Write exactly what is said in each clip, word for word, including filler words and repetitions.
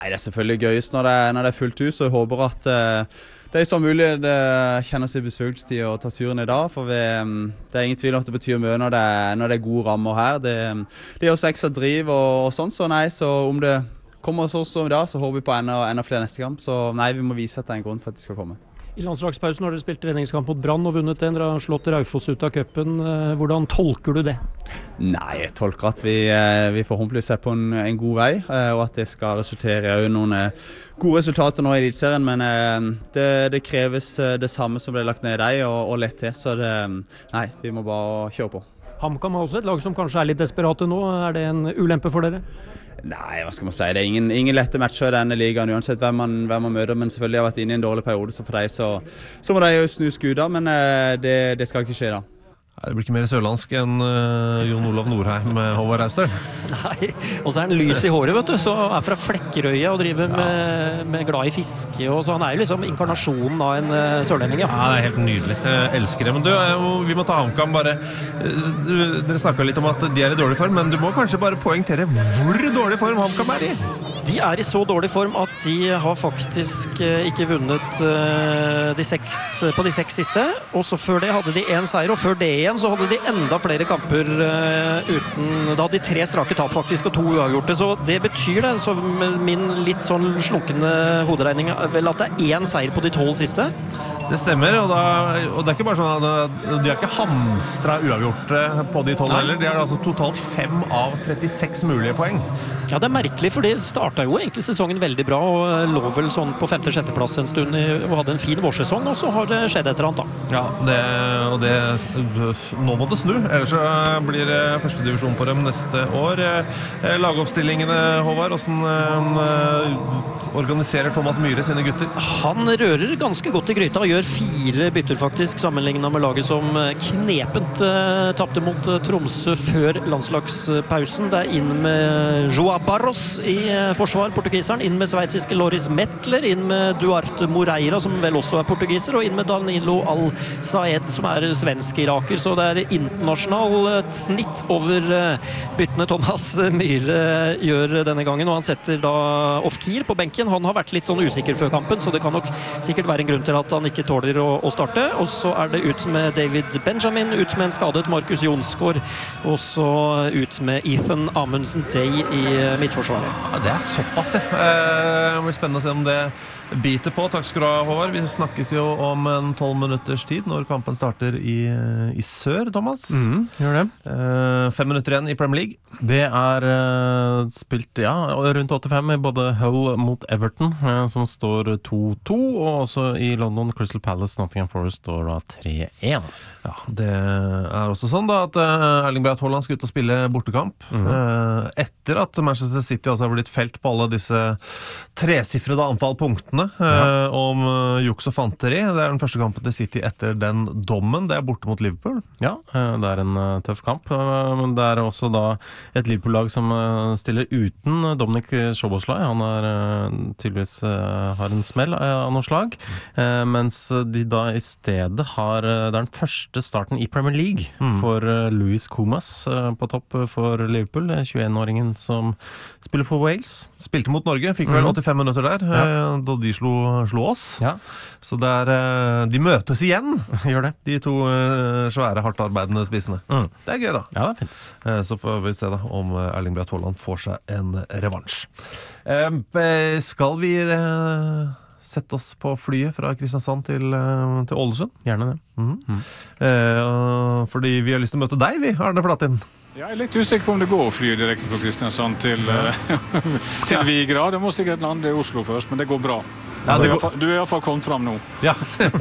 Nei, det er selvfølgelig gøyest når det er, når det er fullt hus, og jeg håper at uh, det er så mulig det kjenner seg besøkstid og tar turen i dag, for vi, um, det er ingen tvil om at det betyr mye når det er, når det er gode rammer her. Det, um, det er også ekstra driv og, og sånn, så nei, så om det kommer oss også i dag, så håper vi på enda, enda flere neste kamp, så nei, vi må vise at det er en grunn for at de skal komme. I landslagspausen har dere spilt treningskamp mot Brann og vunnet den. Dere har slått Raufoss ut av cupen. Hvordan tolker du det? Nei, jeg tolker at vi, vi forhåpentligvis er på en, en god vei, og at det skal resultere i noen gode resultater nå i elitserien, men det, det kreves det samme som ble lagt ned i deg og, og lett til, så det, nei, vi må bare kjøre på. HamKam er også et lag som kanskje er litt desperate nå. Er det en ulempe for dere? Nei, hva skal man si? Det er ingen, ingen lette matcher i denne ligaen, uansett hvem man, hvem man møter, men selvfølgelig har vært inne i en dårlig periode, så for deg så, så må de jo snu skuda, men uh, det, det skal ikke skje da. Nei, det blir ikke mer sørlandsk enn uh, Jon Olav Norheim med Håvard Austøl. Nei, og så er han lys i håret, vet du, så er fra Flekkerøya og driver med, med glad i fiske, og så han er jo liksom inkarnasjonen av en uh, sørlending, ja. Ja, det er helt nydelig. Jeg elsker det. Men du, vi må ta HamKam bare. Dere snakket litt om at de er i dårlig form, men du må kanskje bare poengtere hvor dårlig form HamKam er i? De er i så dårlig form at de har faktisk ikke vunnet uh, de seks, på de seks siste, og så før det hadde de en seier, og før det igjen så hadde de enda flere kamper uh, uten, da hadde de tre strake tap faktisk, og to uavgjorte, så det betyr det, så med min litt sånn slunkende hoderegning, vel at det er en seier på de tolv siste. Det stemmer, og, da, og det er ikke bare sånn at de har ikke hamstret uavgjorte på de tolv heller, de har altså totalt fem av trettiseks mulige poeng. Ja, det er merkelig, for det startet jo egentlig sesongen veldig bra, og lå vel sånn på femte-sjette plass en stund, og hadde en fin vårsesong, og så har det skjedd et eller annet da. Ja, det, og det, nå må det snu, ellers så blir det første divisjon på dem neste år. Lagoppstillingene, Håvard, hvordan organiserer Thomas Myhre sine gutter? Han rører ganske godt i gryta, og gjør fire bytter faktisk, sammenlignet med laget som knepent uh, tappte mot uh, Tromsø før landslagspausen. Det er inn med Joao Barros i uh, forsvar, portugiseren, inn med sveitsiske Loris Mettler, inn med Duarte Moreira, som vel også er portugiser, og inn med Danilo Al-Saed, som er svensk-iraker, så det er internasjonalt snitt over uh, byttene Thomas Myhre gjør denne gangen, og han setter da Ofkir på benken. Han har vært litt sånn usikker før kampen, så det kan nok sikkert være en grunn til at han ikke tåler å, å starte, og så er det ut med David Benjamin, ut med en skadet Markus Jonsgaard, og så ut med Ethan Amundsen Day i midtforsvaret. Ja, det er såpass, ja. Eh, det blir spennende å se om det biter på. Takk skal du ha, Håvard. Vi snakkes jo om en tolv minutters tid når kampen starter i, i sør, Thomas. Mm, gjør det. Eh, fem minutter igjen i Premier League. Det er uh, spilt, ja, rundt åttifem i både Hull mot Everton, uh, som står to to, og også i London, Crystal Palace, Nottingham Forest står da tre én. Ja, det er også sånn da at uh, Erling Braut Haaland skal ut og spille bortekamp. Mm. Uh, etter at Manchester City altså har blitt felt på alle disse tresifrede antall punktene uh, ja. om uh, juks og fanteri. Det er den første kampen til City etter den dommen. Det er borte mot Liverpool. Ja, uh, det er en uh, tøff kamp, uh, men det er også da et Liverpool-lag som uh, stiller uten Dominic Szoboszlai. Han er uh, tydeligvis uh, har en smell uh, av noe slag, uh, mens de da i stedet har uh, det er den første starten i Premier League mm. for uh, Louis Comas uh, på topp for Liverpool, tjueen-åringen som spiller for Wales. Spilte mot Norge, fikk vel åttifem minutter der, ja. uh, da de slo, slo oss. Ja. Så det er, uh, de møtes igjen, gjør det. De to uh, svære, hardt arbeidende spissene. Mm. Det er gøy da. Ja, det er fint. Uh, så får vi se da om Erling Braut Haaland får seg en revansj. Uh, skal vi uh, sette oss på flyet fra Kristiansand til, uh, til Ålesund? Gjerne det. Mm. Mm. Uh, fordi vi har lyst til å møte deg, vi, Arne Flatin. Jeg er litt usikker på om det går å fly direkte på Kristiansand til, uh, til Vigra. Det må sikkert lande i Oslo først, men det går bra. Ja, det går... Du er i hvert fall kommet fram nå. Ja.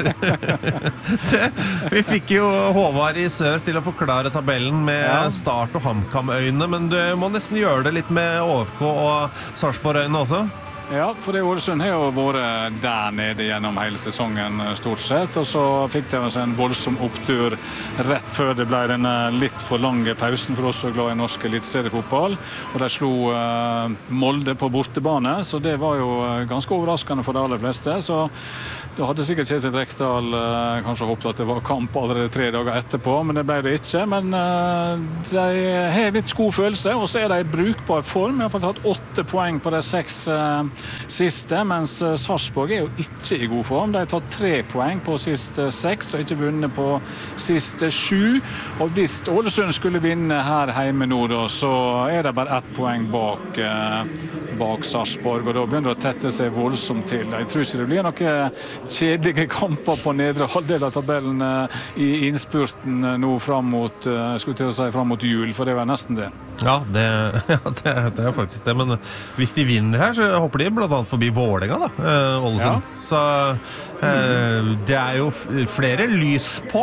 det, vi fikk jo Håvard i sør til å forklare tabellen med ja. Start og HamKam-øyne, men du må nesten gjøre det litt med O F K og Sarpsborg-øyne også. Ja, for det Ålesund har jo vært der nede gjennom hele sesongen stort sett, og så fikk de altså en voldsom opptur rett før det ble denne litt for lange pausen for oss som er glad i norsk eliteseriefotball, og de slo uh, Molde på bortebane, så det var jo ganske overraskende for de aller fleste, så da hadde sikkert Kjetil Rekdal uh, kanskje håpet at det var kamp allerede tre dager etterpå, men det ble det ikke, men uh, de har litt god følelse, og så er de i brukbar form. De har fått tatt åtte poeng på de seks uh, siste, mens Sarpsborg er jo ikke i god form. De har tatt tre poeng på siste seks, og ikke vunnet på siste sju. Og hvis Ålesund skulle vinne her hjemme nå, da, så er det bare ett poeng bak, eh, bak Sarpsborg, og da begynner det å tette seg voldsomt til. Jeg tror ikke det blir noen kjedelige kamper på nedre halvdel av tabellen eh, i innspurten eh, nå fram mot, eh, skulle til å si, fram mot jul, for det var nesten det. Ja, det, ja det, det er faktisk det, men hvis de vinner her, så hopper de blant annet forbi Vålerenga, da, eh, Ålesund. Ja. Så eh, det er jo flere lys på.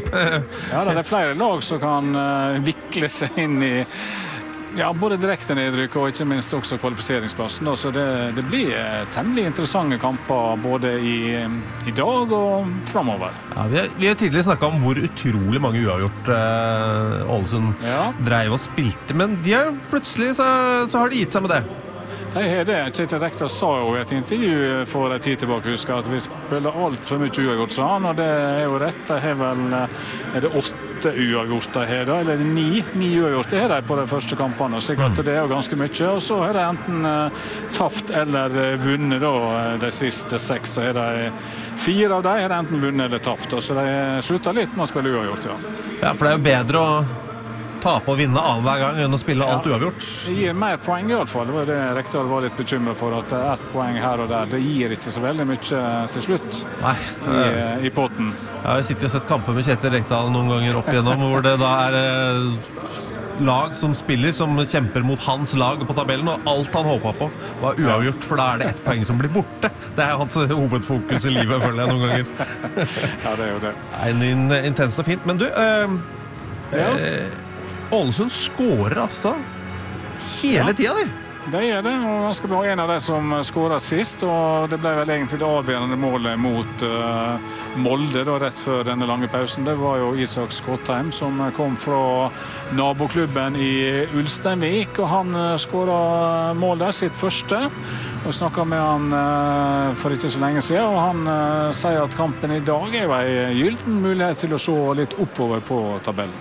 Ja, det er flere lag som kan uh, vikle seg inn i ja, både direkte nedrykk og ikke minst også kvalifiseringsplassen. Da. Så det, det blir uh, temmelig interessante kamper både i, i dag og fremover. Ja, vi, har, vi har tidligere snakket om hvor utrolig mange uavgjort uh, Ålesund ja. Dreiv og spilte, men de er plutselig så, så har de gitt seg med det. Nei, det Kjetil Rekdal sa jo i et intervju for en tid tilbake, husker at vi spiller alt for mye uavgjort, sa han, og det er jo rett. Det er vel, er det åtte uavgjort de har da, eller er det ni? Ni uavgjort det er de på de første kampene, slik at det er jo ganske mye, og så har de enten uh, tapt eller vunnet da, de siste seks, så er de fire av de har de enten vunnet eller tapt, og så de slutter litt med å spille uavgjort, ja. Ja, for det er jo bedre å tape og vinne annen hver gang enn å spille alt ja, uavgjort. Det gir mer poeng i alle fall. Det var det Rekdal var litt bekymret for, at ett poeng her og der, det gir ikke så veldig mye til slutt. Nei. I, i potten. Jeg har sittet og sett kamper med Kjetil Rekdal noen ganger opp igjennom, hvor det da er eh, lag som spiller, som kjemper mot hans lag på tabellen, og alt han håpet på var uavgjort, for da er det ett poeng som blir borte. Det er hans hovedfokus i livet, føler jeg noen ganger. Ja, det er jo det. En, en, intenst og fint. Men du, eh, ja. eh, Ålesund skårer altså hele ja. Tida, de. Det er det, og ganske bra. En av de som skåret sist, og det ble vel egentlig det avgjørende målet mot uh, Molde da, rett før denne lange pausen. Det var jo Isak Skottheim som kom fra naboklubben i Ulsteinvik, og han uh, skåret mål der, sitt første. Og snakket med han uh, for ikke så lenge siden, og han uh, sier at kampen i dag er jo en gylden mulighet til å se litt oppover på tabellen.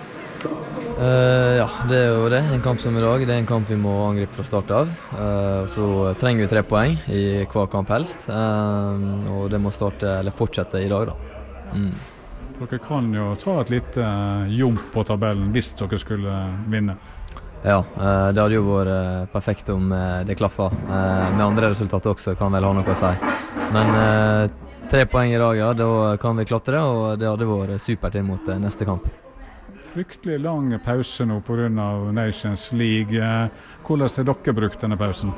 Uh, ja, det er jo det. En kamp som i dag, det er en kamp vi må angripe fra start av. Uh, så trenger vi tre poeng i hver kamp helst. Uh, og det må starte, eller fortsette i dag da. Mm. Dere kan jo ta et lite uh, jump på tabellen hvis dere skulle vinne. Ja, uh, det hadde jo vært perfekt om uh, det klaffer. Uh, med andre resultater også kan vel ha noe å si. Men uh, tre poeng i dag, ja, da kan vi klatre, og det hadde vært supert inn mot uh, neste kamp. Fryktelig lang pause nå på grunn av Nations League. Hvordan har dere brukt denne pausen?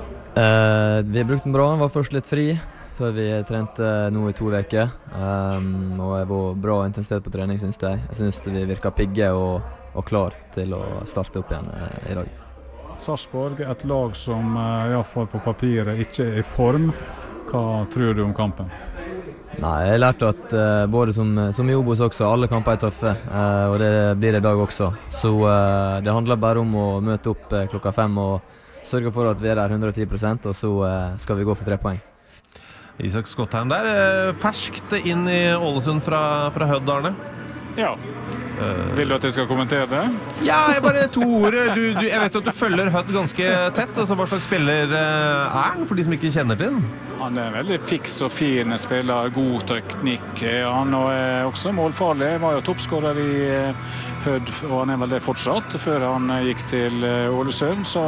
Uh, vi har brukt den bra. Jeg var først litt fri før vi trente nå i to uker. Um, og det var bra intensitet på trening, synes jeg. Jeg synes vi virker pigge og, og klar til å starte opp igjen uh, i dag. Sarpsborg er et lag som uh, i hvert fall på papiret ikke er i form. Hva tror du om kampen? Nei, jeg har lært at uh, både som, som i Obos også, alle kamper er tøffe, uh, og det blir det i dag også. Så uh, det handler bare om å møte opp uh, klokka fem og sørge for at vi er der hundre og ti prosent, og så uh, skal vi gå for tre poeng. Isak Skottheim der, uh, ferskt inn i Ålesund fra, fra Hødd, Arne. Ja. Vil du at jeg skal kommentere det? Ja, jeg bare to ord. Du, du, jeg vet at du følger Hødd ganske tett. Altså, hva slags spiller er han, for de som ikke kjenner til den? Han er en veldig fiks og fin spiller, god teknikk. Han er også målfarlig. Han var jo toppskårer i Hødd, og han er vel det fortsatt, før han gikk til Ålesund. Så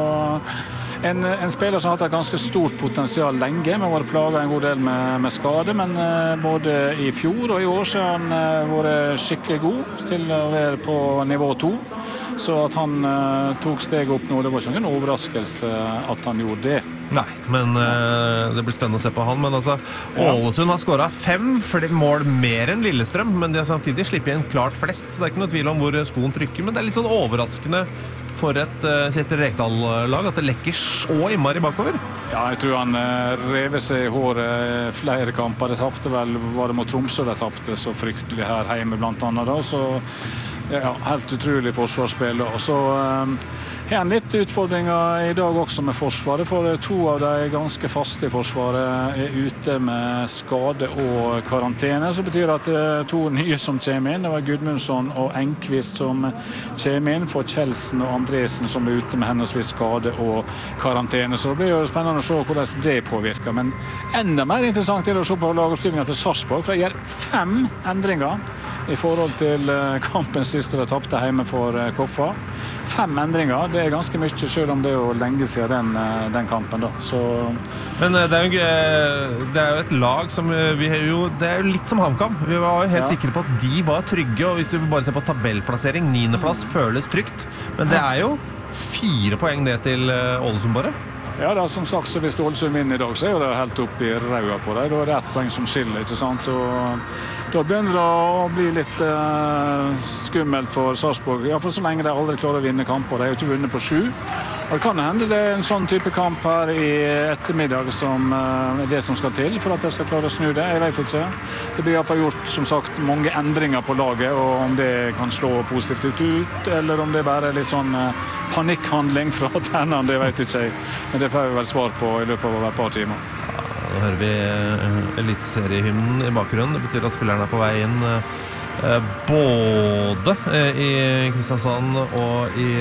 en, en spiller som har hatt et ganske stort potensial lenge, men var plaget en god del med, med skade. Men både i fjor og i år så har han vært skikkelig god til å være på nivå to. Så at han uh, tok steg opp nå, det var ikke en overraskelse at han gjorde det. Nei, men uh, det blir spennende å se på han. Men altså, Ålesund har skåret fem mål mer enn Lillestrøm, men de har samtidig slippet inn klart flest, så det er ikke noe tvil om hvor skoen trykker. Men det er litt sånn overraskende for et uh, Kjetil Rekdal-lag at det lekker så innmari bakover. Ja, jeg tror han uh, rever seg i håret flere kamper. Det tapte vel, var det mot Tromsø de tapte så fryktelig her hjemme blant annet da, så ja, helt utrolig forsvarsspill. Og så um, har en litt utfordringer i dag også med forsvaret, for to av de ganske faste i forsvaret er ute med skade og karantene, så betyr at to nye som kommer inn, det var Gudmundsson og Enqvist som kommer inn, for Kjeldsen og Andresen som er ute med henholdsvis skade og karantene, så det blir jo spennende å se hvordan det påvirker, men enda mer interessant er det å se på lagoppstillingen til Sarpsborg, for de gjør fem endringer i forhold til kampens siste de tapte hjemme for Koffa. Fem endringer, det er ganske mye, selv om det er jo lenge siden den, den kampen da. Så... Men det er, jo, det er jo et lag som vi har jo, det er jo litt som HamKam. Vi var jo helt ja. sikre på at de var trygge, og hvis vi bare ser på tabellplassering, niende plass mm. føles trygt. Men det er jo fire poeng ned til Ålesund bare. Ja, da, som sagt, så hvis Ålesund vinner i dag, så er jo det helt opp i rauda på deg. Da er det ett poeng som skiller, ikke sant? Og da begynner det å bli litt uh, skummelt for Sarpsborg. Ja, for så lenge de aldri klarer å vinne kamper. De har jo ikke vunnet på sju. Og det kan hende det er en sånn type kamp her i ettermiddag som uh, er det som skal til for at de skal klare å snu det. Jeg vet ikke. Det blir i hvert fall gjort, som sagt, mange endringer på laget, og om det kan slå positivt ut, eller om det bare er litt sånn uh, panikkhandling fra tennene, det vet ikke jeg. Men det får vi vel svar på i løpet av et par timer. Nå hører vi eliteseriehymnen i bakgrunnen. Det betyr at spillerne er på vei inn både i Kristiansand og i,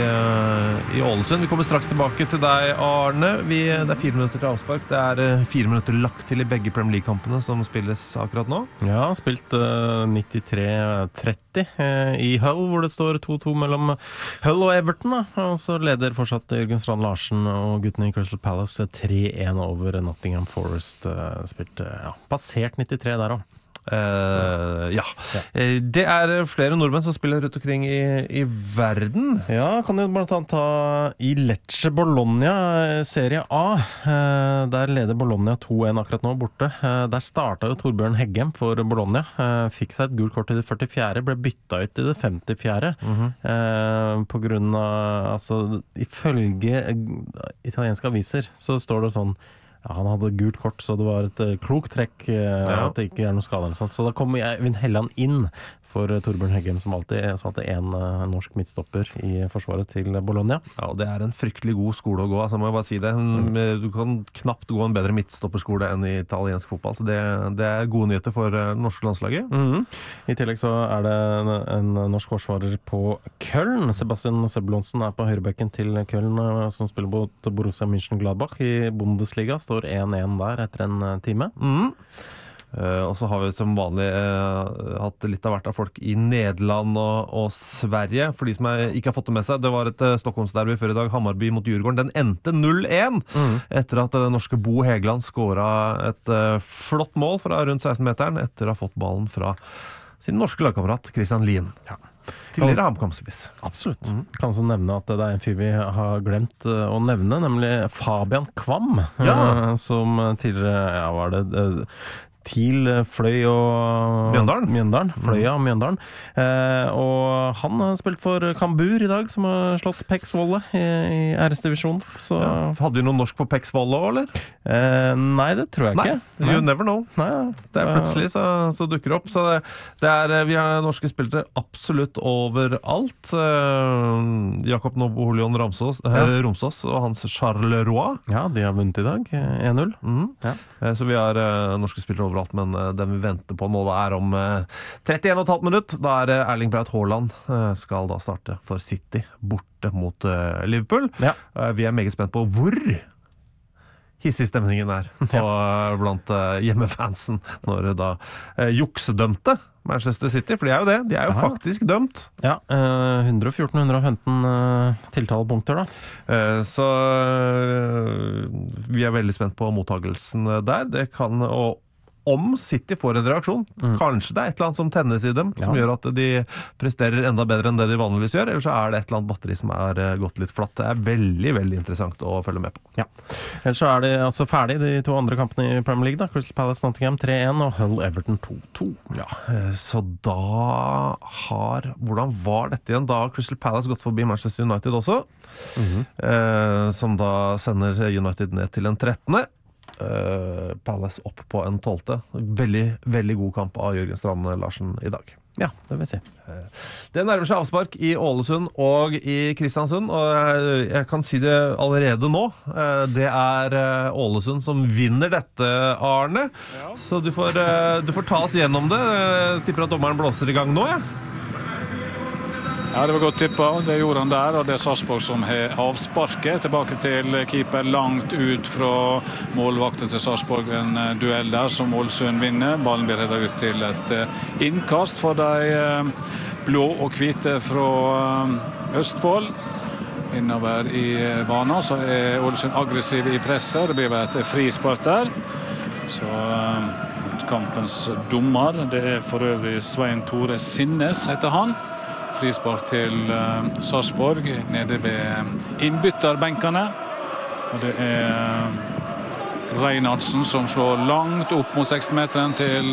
i Ålesund. Vi kommer straks tilbake til deg, Arne. Vi, det er fire minutter til avspark. Det er fire minutter lagt til i begge Premier League-kampene som spilles akkurat nå. Ja, spilt uh, nittitre tretti uh, i Hull, hvor det står to to mellom Hull og Everton. Da. Og så leder fortsatt Jørgen Strand Larsen og guttene i Crystal Palace tre én over Nottingham Forest. Uh, spilt, uh, ja, passert nittitre der også. Uh, ja. ja. Det er flere nordmenn som spiller rundt omkring i, i verden. Ja, kan du blant annet ta i Lecce Bologna, Serie A. Uh, der leder Bologna to én akkurat nå borte. Uh, der startet jo Torbjørn Heggem for Bologna. Uh, fikk seg et gult kort i det førtifjerde, ble byttet ut i det femtifjerde. Mm-hmm. uh, på grunn av, altså, ifølge italienske aviser så står det sånn, ja, han hadde gult kort, så det var et uh, klokt trekk uh, ja. at det ikke er noe skade eller sånt. Så da kommer Eivind Helland inn for uh, Torbjørn Heggem, som alltid, som alltid er en uh, norsk midtstopper i forsvaret til Bologna. Ja, og det er en fryktelig god skole å gå, altså må jeg bare si det. Mm. Du kan knapt gå en bedre midtstopperskole enn i italiensk fotball, så det, det er gode nyheter for uh, norske landslaget. Mm. I tillegg så er det en, en norsk forsvarer på Köln. Sebastian Sebulonsen er på høyrebekken til Köln, uh, som spiller på Borussia Mönchengladbach i Bundesliga. Står én én der etter en uh, time. Mm. Uh, og så har vi som vanlig uh, hatt litt av hvert av folk i Nederland og, og Sverige. For de som er, ikke har fått det med seg, det var et uh, Stockholmsderby før i dag, Hammarby mot Djurgården. Den endte null én mm. etter at uh, den norske Bo Hegeland skåret et uh, flott mål fra rundt seksten-meteren etter å ha fått ballen fra sin norske lagkamerat Christian Lien. Ja. Tidligere HamKam-spiss. Absolutt. Mm. Kan også nevne at det er en fyr vi har glemt uh, å nevne, nemlig Fabian Kvam, ja. uh, som tidligere, ja, var det uh, TIL, Fløy og Mjøndalen, Mjøndalen Fløya og Mjøndalen. Eh, og han har spilt for Kambur i dag, som har slått Peks Volle i, i R S-divisjonen. Så ja. Hadde vi noe norsk på Peks Volle også, eller? Eh, nei, det tror jeg nei. ikke. You never know. Nei, det er plutselig så, så dukker det opp. Så det, det er, vi har norske spillere absolutt overalt. Eh, Jakob Nobo-Holion Ramsås, ja. eh, Romsås og hans Charleroi. Ja, de har vunnet i dag. én null. Mm. Ja. Eh, så vi har eh, norske spillere overalt. Men uh, den vi venter på nå, det er om uh, trettien komma fem minutt. Da er uh, Erling Braut Haaland uh, skal da starte for City borte mot uh, Liverpool. Ja. Uh, vi er meget spent på hvor hissig stemningen er på, uh, blant uh, hjemmefansen når uh, da uh, juksedømte Manchester City, for de er jo det. De er jo Aha. faktisk dømt. Ja, uh, hundre og fjorten hundre og femten uh, tiltalepunkter da. Uh, så uh, vi er veldig spent på mottagelsen der. Det kan, og om City får en reaksjon, mm. kanskje det er et eller annet som tennes i dem, som ja. gjør at de presterer enda bedre enn det de vanligvis gjør, eller så er det et eller annet batteri som er gått litt flatt. Det er veldig, veldig interessant å følge med på. Ja. Ellers så er de altså ferdig, de to andre kampene i Premier League da. Crystal Palace Nottingham tre én og Hull Everton to to. Ja, så da har, hvordan var dette igjen? Da har Crystal Palace gått forbi Manchester United også, mm-hmm. eh, som da sender United ned til en trettende. Uh, Palace opp på en tolvte. Veldig, veldig god kamp av Jørgen Strand Larsen i dag. Ja, det vil jeg si. Det nærmer seg avspark i Ålesund og i Kristiansund, og jeg, jeg kan si det allerede nå. Det er Ålesund som vinner dette, Arne. Ja. Så du får, du får ta oss gjennom det. Jeg tipper at dommeren blåser i gang nå, ja? Ja, det var godt tippet. Det gjorde han der, og det er Sarpsborg som har avsparket. Tilbake til keeper langt ut fra målvakten til Sarpsborg. En duell der som Ålesund vinner. Ballen blir reddet ut til et innkast for de blå og hvite fra Østfold. Innover i banen så er Ålesund aggressiv i presset. Det blir vel et frispark der. Så kampens dommer, det er for øvrig Svein Tore Sinnes, heter han. Frispark til uh, Sarpsborg nede ved innbytterbenkene. Og det er uh, Reinhardsen som slår langt opp mot seksti-meteren til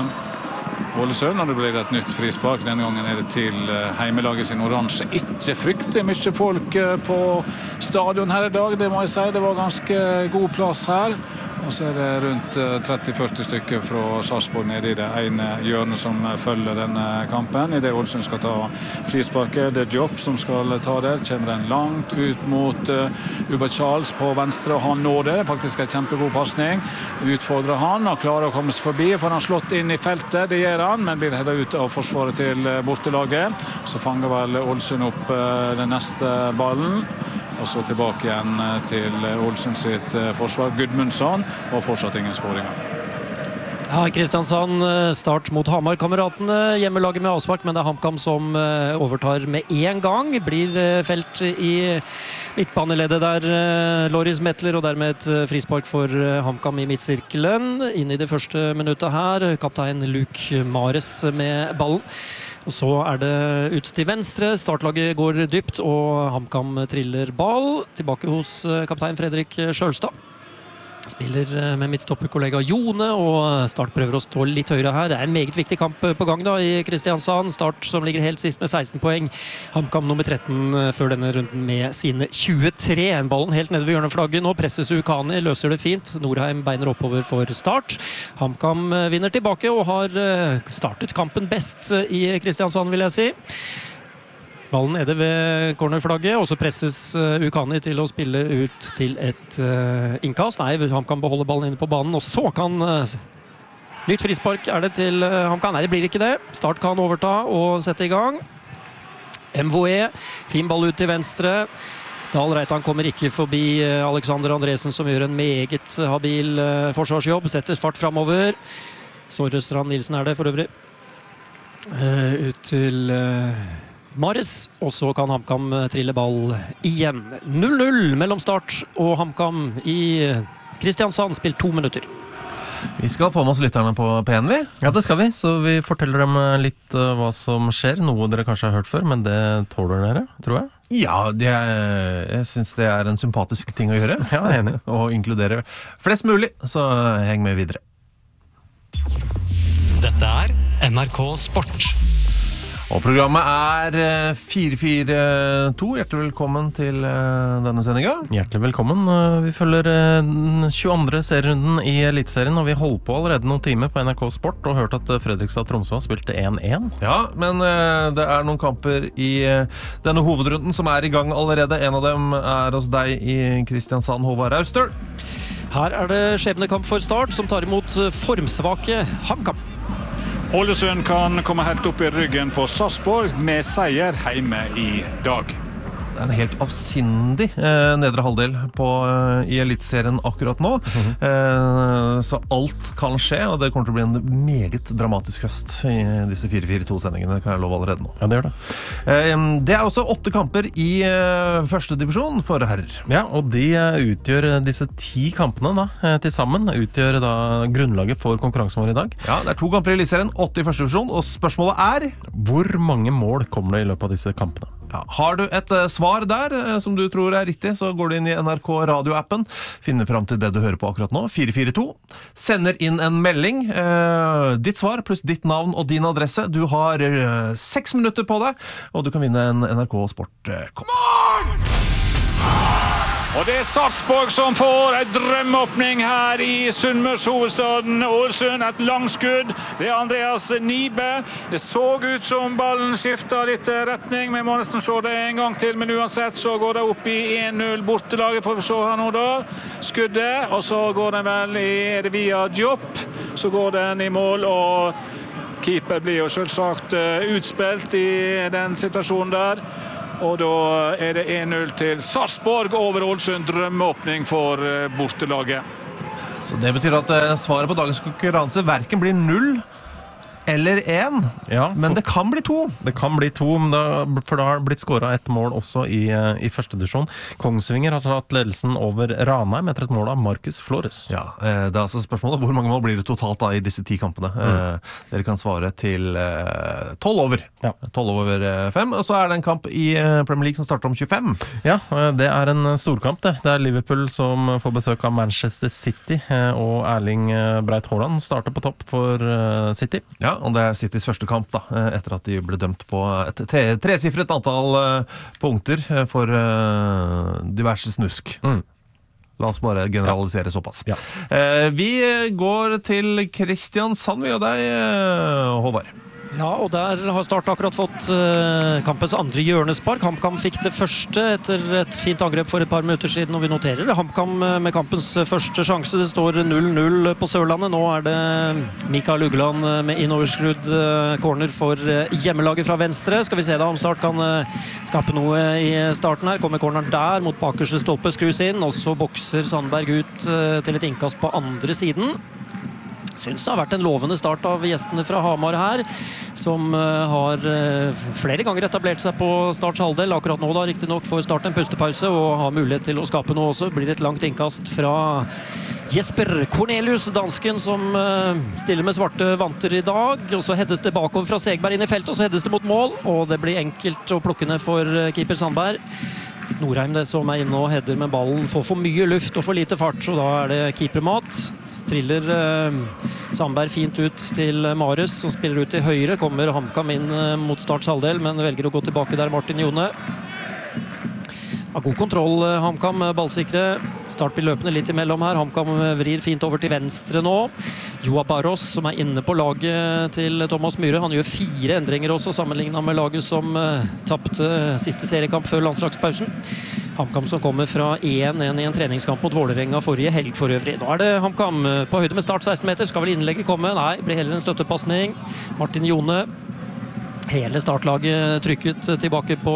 uh, Ålesund. Og det blir et nytt frispark. Denne gangen er det til uh, heimelaget sin oransje. Ikke fryktelig mye folk uh, på stadion her i dag, det må jeg si. Det var ganske god plass her. Og så er det rundt tretti til førti stykker fra Sarpsborg nede i det ene hjørnet som følger denne kampen. I det Ålesund skal ta frisparket, det er Jobb som skal ta det. Kommer den langt ut mot uh, Uba Charles på venstre, og han når det. Faktisk en kjempegod passning. Utfordrer han, og klarer å komme seg forbi, for han har slått inn i feltet. Det gjør han, men blir hedet ut av forsvaret til bortelaget. Så fanger vel Ålesund opp uh, den neste ballen. Og så tilbake igjen til Ålesund sitt forsvar. Gudmundsson, og fortsatt ingen skåringer. Ja, Kristiansand start mot Hamar-kameratene. Hjemmelaget med avspark, men det er HamKam som overtar med en gang. Blir felt i midtbaneleddet der, Loris Mettler, og dermed et frispark for HamKam i midtsirkelen. Inn i det første minuttet her, kaptein Luke Mares med ballen. Og så er det ut til venstre. Startlaget går dypt, og HamKam triller ball. Tilbake hos kaptein Fredrik Sjølstad. Spiller med midtstopperkollega Jone, og Start prøver å stå litt høyere her. Det er en meget viktig kamp på gang da i Kristiansand. Start som ligger helt sist med seksten poeng. HamKam nummer tretten før denne runden med sine tjuetre. En ballen helt nede ved hjørneflagget. Nå presses Ukani, løser det fint. Norheim beiner oppover for Start. HamKam vinner tilbake og har startet kampen best i Kristiansand, vil jeg si. Ballen nede ved cornerflagget, og så presses Ukani til å spille ut til et uh, innkast. Nei, han kan beholde ballen inne på banen, og så kan uh, nytt frispark er det til uh, HamKam. Nei, det blir ikke det. Start kan overta og sette i gang. M V E, fin ball ut til venstre. Dahl Reitan kommer ikke forbi uh, Alexander Andresen, som gjør en meget habil uh, forsvarsjobb. Setter fart fremover. Snorre Strand Nilsen er det for øvrig. Uh, ut til... Uh, Mares, og så kan HamKam trille ball igjen. null null mellom Start og HamKam i Kristiansand, spilt to minutter. Vi skal få med oss lytterne på P N, vi. Ja, det skal vi, så vi forteller dem litt uh, hva som skjer. Noe dere kanskje har hørt før, men det tåler dere, tror jeg. Ja, det er, jeg synes det er en sympatisk ting å gjøre. Ja, jeg er enig. Å inkludere flest mulig, så heng med videre. Dette er N R K Sport. Og programmet er fire fire to. Hjertelig velkommen til denne sendingen. Hjertelig velkommen. Vi følger den tjueandre serierunden i Elitserien, og vi holdt på allerede noen timer på N R K Sport og hørt at Fredrikstad-Tromsø har spilt en en. Ja, men det er noen kamper i denne hovedrunden som er i gang allerede. En av dem er hos deg i Kristiansand, Håvard Austøl. Her er det skjebnekamp for Start, som tar imot formsvake HamKam. Ålesund kan komme helt opp i ryggen på Sarpsborg med seier hjemme i dag. Det er en helt avsindig eh, nedre halvdel på, eh, i Elitserien akkurat nå. Mm-hmm. eh, så alt kan skje, og det kommer til å bli en meget dramatisk høst i disse fire fire to-sendingene, kan jeg love allerede nå. Ja, det gjør det. Eh, det er også åtte kamper i eh, første divisjon for herrer. Ja, og de utgjør disse ti kampene da, eh, til sammen, utgjør da grunnlaget for konkurransen vår i dag. Ja, det er to kamper i Elitserien, åtte i første divisjon, og spørsmålet er... Hvor mange mål kommer det i løpet av disse kampene? Ja, har du et uh, svar der uh, som du tror er riktig, så går du inn i N R K radioappen, finner frem til det du hører på akkurat nå, fire fire to, sender inn en melding, uh, ditt svar pluss ditt navn og din adresse. Du har uh, seks minutter på deg, og du kan vinne en N R K Sport uh, kopp. Og det er Sarpsborg som får en drømmeåpning her i Sunnmørshovedstaden. Ålesund, et langskudd. Det er Andreas Nibe. Det så ut som ballen skiftet litt retning. Vi må nesten se det en gang til, men uansett så går det opp i en null bortelaget. Får vi se her nå da. Skuddet, og så går den vel i, er det via Diop. Så går den i mål, og keeper blir jo selvsagt utspilt i den situasjonen der. Og da er det en null til Sarpsborg over Ålesund, drømmeåpning for bortelaget. Så det betyr at svaret på dagens konkurranse hverken blir null eller én, Ja, men det kan bli to. Det kan bli to, men da, for da har det blitt skåret et mål også i, i første divisjon. Kongsvinger har tatt ledelsen over Ranheim etter et mål av Marcus Flores. Ja, det er altså spørsmålet hvor mange mål blir det totalt da i disse ti kampene. Mm. Dere kan svare til tolv over. Ja. tolv over fem, og så er det en kamp i Premier League som starter om tjuefem. Ja, det er en storkamp det. Det er Liverpool som får besøk av Manchester City, og Erling Breit Haaland starter på topp for City. Ja, og det er Citys første kamp da, etter at de ble dømt på et tresifret antall punkter for diverse snusk. Mm. La oss bare generalisere såpass. Ja. Vi går til Kristiansand, vi og deg, Håvard. Ja, og der har Start akkurat fått uh, kampens andre hjørnespark. HamKam fikk det første etter et fint angrep for et par minutter siden, og vi noterer det. HamKam med kampens første sjanse. Det står null null på Sørlandet. Nå er det Mikael Ugeland med innoverskrudd uh, corner for uh, hjemmelaget fra venstre. Skal vi se da om Start kan uh, skape noe i starten her. Kommer corneren der mot bakerste stolpe, skrus inn, og så bokser Sandberg ut uh, til et innkast på andre siden. Synes det har vært en lovende start av gjestene fra Hamar her, som uh, har uh, flere ganger etablert seg på Starts halvdel. Akkurat nå da, riktig nok, får Start en pustepause og har mulighet til å skape noe også. Blir et langt innkast fra Jesper Cornelius, dansken, som uh, stiller med svarte vanter i dag. Og så heades det bakover fra Segberg inn i feltet, og så heades det mot mål, og det blir enkelt å plukke ned for uh, keeper Sandberg. Norheim det som er inne og header med ballen, får for mye luft og for lite fart, så da er det keepermat. Striller eh, Sandberg fint ut til Mares, som spiller ut til høyre. Kommer HamKam inn eh, mot Starts halvdel, men velger å gå tilbake der, Martin Jone. Har god kontroll, HamKam, ballsikre. Start blir løpende litt imellom her. HamKam vrir fint over til venstre nå. Joa Barros, som er inne på laget til Thomas Myhre. Han gjør fire endringer også, sammenlignet med laget som uh, tappte siste seriekamp før landslagspausen. HamKam som kommer fra én én i en treningskamp mot Vålerenga forrige helg for øvrig. Nå er det HamKam på høyde med Start seksten meter. Skal vel innlegget komme? Nei, blir heller en støttepassning. Martin Jone. Hele startlaget trykket tilbake på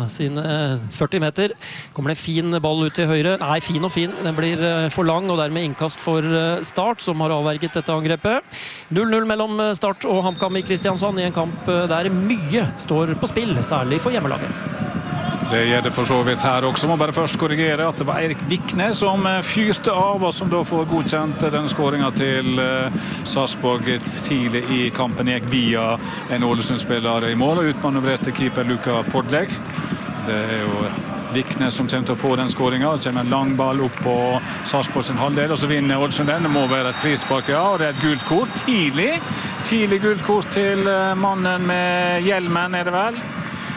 sine førti meter. Kommer det en fin ball ut til høyre? Nei, fin og fin. Den blir for lang, og dermed innkast for Start, som har avverget dette angrepet. null null mellom Start og HamKam i Kristiansand i en kamp der mye står på spill, særlig for hjemmelaget. Det gjør det for så vidt her også. Må bare først korrigere at det var Eirik Vikne som fyrte av, og som da får godkjent denne skåringen til Sarpsborg tidlig i kampen. Gikk via en Ålesund-spiller i mål og utmanøvrerte keeper Luka Podleg. Det er jo Vikne som kommer til å få den skåringen. Det kommer en lang ball opp på Sarpsborg sin halvdel, og så vinner Ålesund den. Det må være et frispark, ja, og det er et gult kort. Tidlig, tidlig gult kort til mannen med hjelmen, er det vel?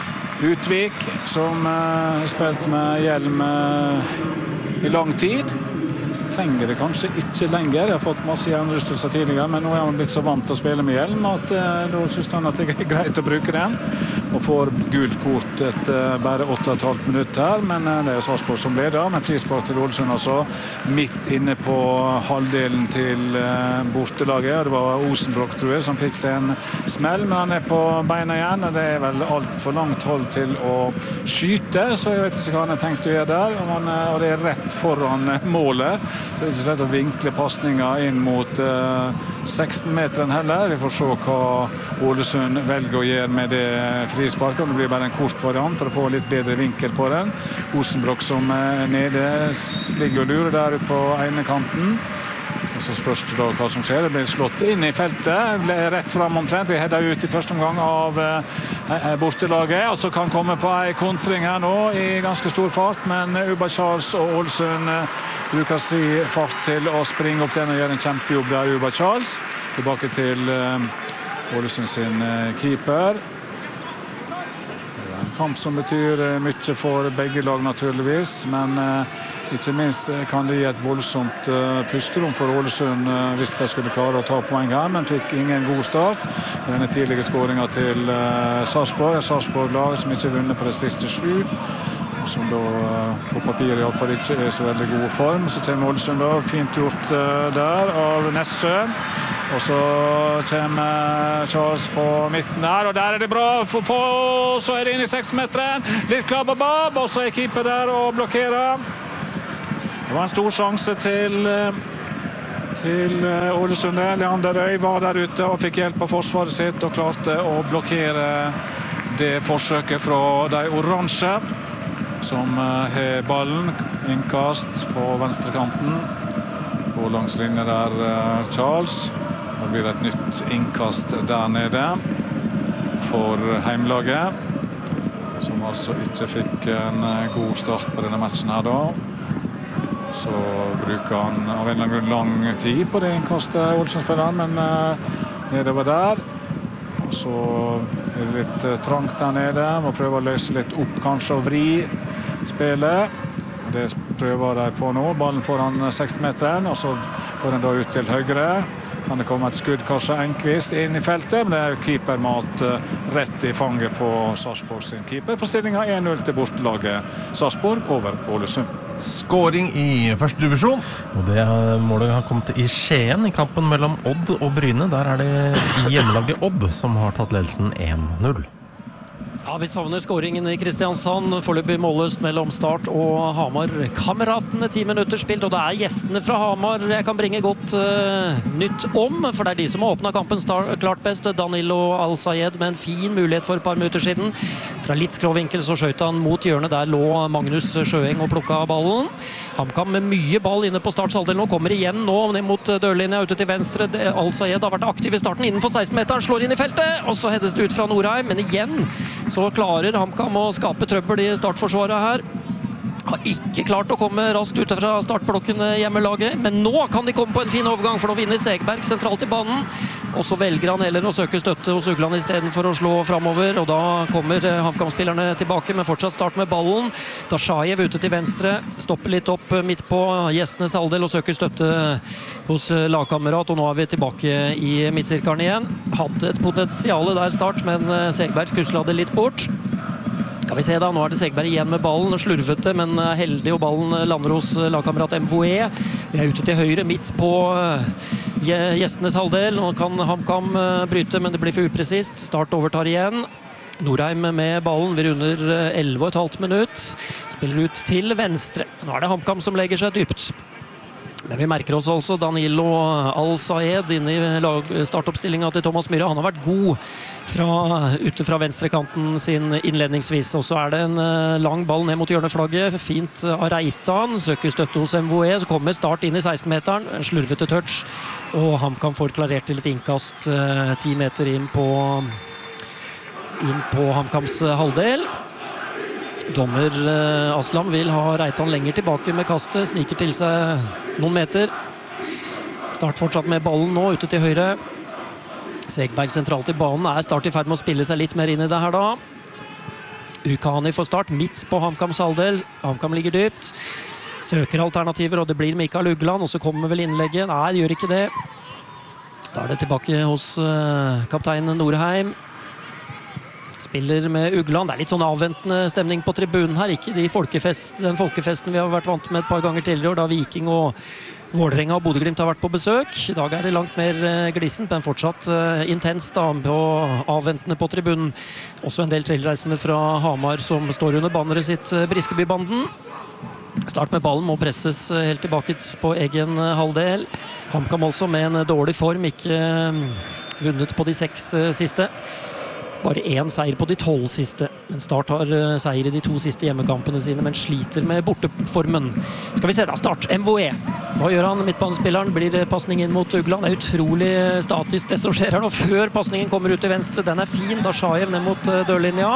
Utvik, som har uh, spilt med hjelm uh, i lang tid. Trenger det kanskje ikke lenger. Jeg har fått masse hjernerystelser tidligere, men nå er han blitt så vant til å spille med hjelm at uh, da synes han at det er greit å bruke den. Og får gult kort etter uh, bare åtte og et halvt minutt her, men uh, det er Sarpsborg som leder. Men frispark til Ålesund altså, midt inne på halvdelen til uh, bortelaget. Det var Osenbrokk, tror jeg, som fikk seg en smell, men han er på beina igjen. Og det er vel alt for langt hold til å skyte, så jeg vet ikke hva han har tenkt å gjøre der. Og, han, uh, og det er rett foran uh, målet. Så det er ikke slett å vinkle passninger inn mot uh, seksten-meteren heller. Vi får se hva Ålesund velger å gjøre med det frisparket. Det blir bare en kort variant for å få litt bedre vinkel på den. Osenbrokk som er nede, ligger og lurer der på ene kanten. Og så spørs det da hva som skjer. Det blir slått inn i feltet, rett frem omtrent. Vi header ut i første omgang av uh, bortelaget, og så kan komme på en kontring her nå i ganske stor fart, men Uba Charles og Ålesund uh, bruker si fart til å springe opp den og gjøre en kjempejobb der, Uba Charles. Tilbake til uh, Ålesund sin uh, keeper. kamp som betyr mye for begge lag naturligvis, men ikke minst kan det gi et voldsomt pusterom for Ålesund hvis de skulle klare å ta poeng her, men fikk ingen god start. Denne tidlige skåringen til Sarpsborg, et Sarpsborg-lag som ikke har vunnet på de siste sju, og som da på papir i alle fall ikke er så veldig god form. Så kommer Ålesund da, fint gjort der av Nessø. Og så kommer Charles på midten der, og der er det bra. For på, så er det inn i seksmeteren. Litt klabbabab, og så er keeper der og blokkerer. Det var en stor sjanse til, til Ålesund. Leander Øy var der ute og fikk hjelp av forsvaret sitt og klarte å blokkere det forsøket fra de oransje, som har ballen, innkast på venstrekanten, og langs linje der Charles. Da blir det et nytt innkast der nede for heimlaget, som altså ikke fikk en god start på denne matchen her da. Så bruker han av en eller annen grunn lang tid på det innkastet, Ålesund-spilleren, men nedover der. Så er det litt trangt der nede. Må prøve å løse litt opp, kanskje, og vri spillet. Det prøver de på nå. Ballen foran seksten-meteren, og så går den da ut til høyre. Kan det komme et skudd, kanskje Enqvist, inn i feltet, men det er keepermat rett i fanget på Sarpsborg sin keeper. På stillingen én null til bortelaget Sarpsborg over Ålesund. Skåring i første divisjon. Og det målet har kommet i Skien i kampen mellom Odd og Bryne. Der er det hjemmelaget Odd som har tatt ledelsen én null. Ja, vi savner skåringen i Kristiansand. Foreløpig målløst mellom Start og Hamar. Kameratene ti minutter spilt, og det er gjestene fra Hamar jeg kan bringe godt uh, nytt om, for det er de som har åpnet kampen start, klart best. Danilo Al-Sayed med en fin mulighet for et par minutter siden. Fra litt skrå vinkel så skjøt han mot hjørnet. Der lå Magnus Sjøeng og plukket ballen. HamKam med mye ball inne på Starts halvdel nå. Kommer igjen nå ned mot dørlinja ute til venstre. Al-Sayed har vært aktiv i starten innenfor seksten-meteren, slår inn i feltet, og så heades det ut fra Norheim, men igjen så klarer HamKam å skape trøbbel i startforsvaret her. Har ikke klart å komme raskt ut fra startblokkene hjemmelaget, men nå kan de komme på en fin overgang, for nå vinner Segberg sentralt i banen, og så velger han heller å søke støtte hos Ugland i stedet for å slå fremover, og da kommer HamKam-spillerne tilbake, men fortsatt start med ballen. Dashajev ute til venstre, stopper litt opp midt på gjestenes halvdel og søker støtte hos lagkamerat, og nå er vi tilbake i midtsirkelen igjen. Hadde et potensial der Start, men Segberg skusla det litt bort. Skal vi se da, nå er det Segberg igjen med ballen, slurvete, men heldig, og ballen lander hos lagkamerat M V E. Vi er ute til høyre, midt på gjestenes halvdel. Nå kan HamKam bryte, men det blir for upresist. Start overtar igjen. Norheim med ballen, vi runder elleve og et halvt minutt. Spiller ut til venstre. Nå er det HamKam som legger seg dypt. Men vi merker oss altså Danilo Al-Sayed inne i startoppstillingen til Thomas Myhre. Han har vært god fra, ute fra venstrekanten sin innledningsvis. Og så er det en lang ball ned mot hjørneflagget. Fint av Reitan. Søker støtte hos M V E. Så kommer Start inn i seksten-meteren. Slurvete touch. Og HamKam får klarert til et innkast ti meter inn på, inn på HamKams halvdel. Dommer eh, Aslam vil ha Reitan lenger tilbake med kastet, sniker til seg noen meter. Start fortsatt med ballen nå, ute til høyre. Segberg sentralt i banen, er Start i ferd med å spille seg litt mer inn i det her da. Ukani får Start, midt på HamKams halvdel. HamKam ligger dypt. Søker alternativer, og det blir Mikael Ugland, og så kommer vel innlegget. Nei, det gjør ikke det. Da er det tilbake hos eh, kaptein Norheim. Spiller med Ugland. Det er litt sånn avventende stemning på tribunen her. Ikke de folkefest, den folkefesten vi har vært vant med et par ganger tidligere, da Viking og Vålerenga og Bodø-Glimt har vært på besøk. I dag er det langt mer glissent, men fortsatt uh, intenst da, og avventende på tribunen. Også en del tilreisende fra Hamar som står under banneret sitt, uh, Briskebybanden. Start med ballen må presses uh, helt tilbake på egen uh, halvdel. HamKam også med en dårlig form, ikke uh, vunnet på de seks uh, siste. Bare én seier på de tolv siste. Men Start har uh, seier i de to siste hjemmekampene sine, men sliter med borteformen. Skal vi se da, Start, M V E. Hva gjør han, midtbanespilleren? Blir det passning inn mot Ugland? Det er utrolig statisk det som skjer her nå. Før passningen kommer ut til venstre, den er fin. Dashajev ned mot uh, dørlinja.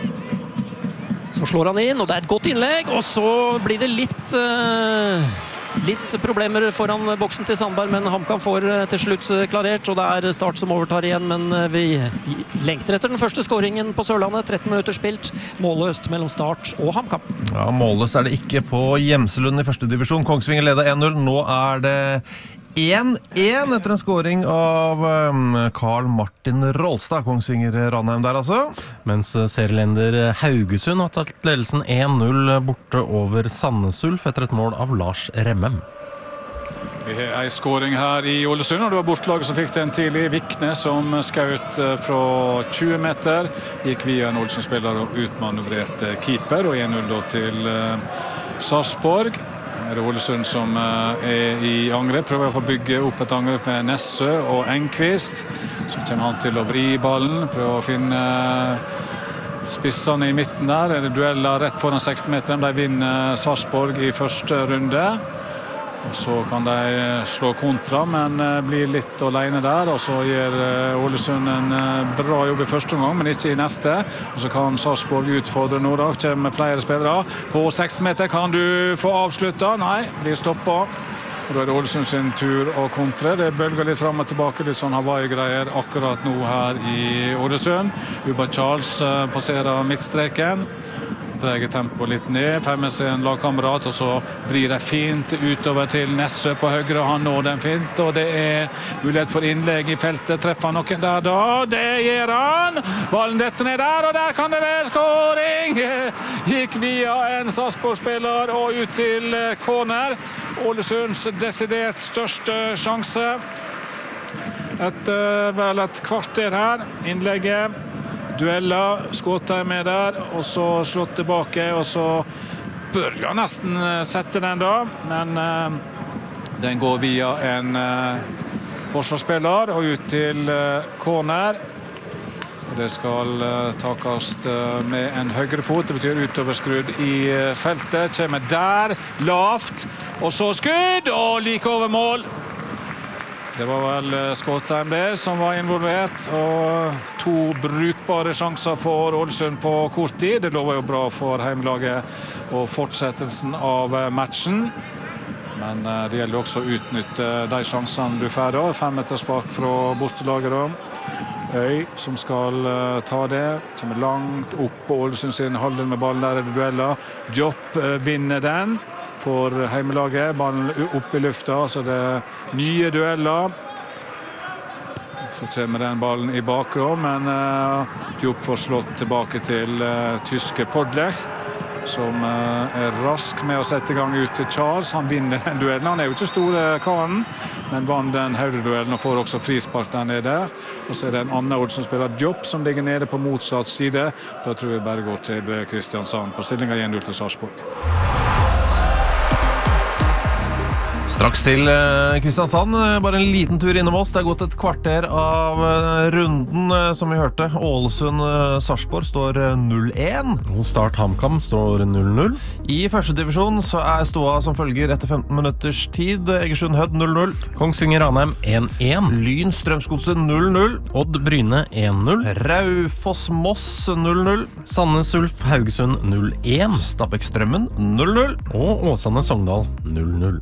Så slår han inn, og det er et godt innlegg. Og så blir det litt uh, Litt problemer foran boksen til Sandberg, men HamKam får til slutt klarert, og det er Start som overtar igjen, men vi lengter etter den første skåringen på Sørlandet. tretten minutter spilt, målløst mellom Start og HamKam. Ja, målløst er det ikke på Gjemselund i første divisjon. Kongsvinger leder en null. Nå er det en en etter en skåring av Karl Martin Rolstad. Kongsvinger Ranheim der altså. Mens serielender Haugesund har tatt ledelsen en null borte over Sandnes Ulf etter et mål av Lars Remmem. Vi har en skåring her i Ålesund, og det var bortelaget som fikk den tidlig. Vikne som skjøt fra tjue meter, gikk via en Ålesund-spiller og utmanøvrerte keeper, og en null til Sarpsborg. Det er Ålesund som er i angrep, prøver å bygge opp et angrep med Nessø og Engqvist. Så kommer han til å vri ballen, prøver å finne spissene i midten der. Er det dueller rett foran seksten meter, de vinner Sarpsborg i første runde. Og så kan de slå kontra, men blir litt alene der, og så gjør Ålesund en bra jobb i første omgang, men ikke i neste. Og så kan Sarpsborg utfordre nå, da kommer flere spillere. På seksten meter kan du få avsluttet, nei, blir stoppet. Og da er det Ålesund sin tur å kontre. Det bølger litt frem og tilbake, litt sånn Hawaii-greier akkurat nå her i Ålesund. Uba Charles passerer midtstreken. Dreier tempo litt ned, får med seg en lagkamerat, og så vrir det fint utover til Nessø på høyre. Han når den fint, og det er mulighet for innlegg i feltet. Treffer han noen der da? Det gjør han! Ballen detter ned der, og der kan det være skåring! Gikk via en Sarpsborg-spiller og ut til corner. Ålesunds desidert største sjanse. Et, vel et kvarter her. Innlegget. Dueller, Skåtøy med der, og så slått tilbake, og så bør jeg nesten sette den da, men uh, den går via en uh, forsvarsspiller og ut til uh, corner. Og det skal uh, takes uh, med en høyre fot, det betyr utoverskrudd i uh, feltet, kommer der, lavt, og så skudd, og like over mål. Det var vel Skåtheim det som var involvert, og to brukbare sjanser for Ålesund på kort tid. Det lover jo bra for heimelaget og fortsettelsen av matchen. Men det gjelder også å utnytte de sjansene du får da. Fem meter spark fra bortelaget da. Øy som skal ta det, som er langt opp på Ålesund sin halvdel med ballen. Der er det dueller. Jobb vinner den for heimelaget, ballen opp i lufta, så det er nye dueller. Så kommer den ballen i bakrom, men uh, Diop får slått tilbake til uh, tyske Podlech, som uh, er rask med å sette i gang ut til Charles. Han vinner den duellen, han er jo ikke store karen, men vann den høyre-duellen og får også frispark der nede. Og så er det en annen Ålesund-spiller, Diop, som ligger nede på motsatt side. Da tror vi bare går til Kristiansand på stillingen en null til Sarpsborg. Straks til Kristiansand, bare en liten tur innom oss. Det er gått et kvarter av runden, som vi hørte. Ålesund-Sarpsborg står null en. Og Start HamKam står null null. I første divisjon så er ståa som følger etter femten minutters tid. Egersund Hødd null null. Kongsvinger Ranheim en en. Lyn Strømsgodset null null. Odd Bryne en null. Raufoss Moss null null. Sandnes Ulf Haugesund null en. Stabæk Strømmen null null. Og Åsane Sogndal null null.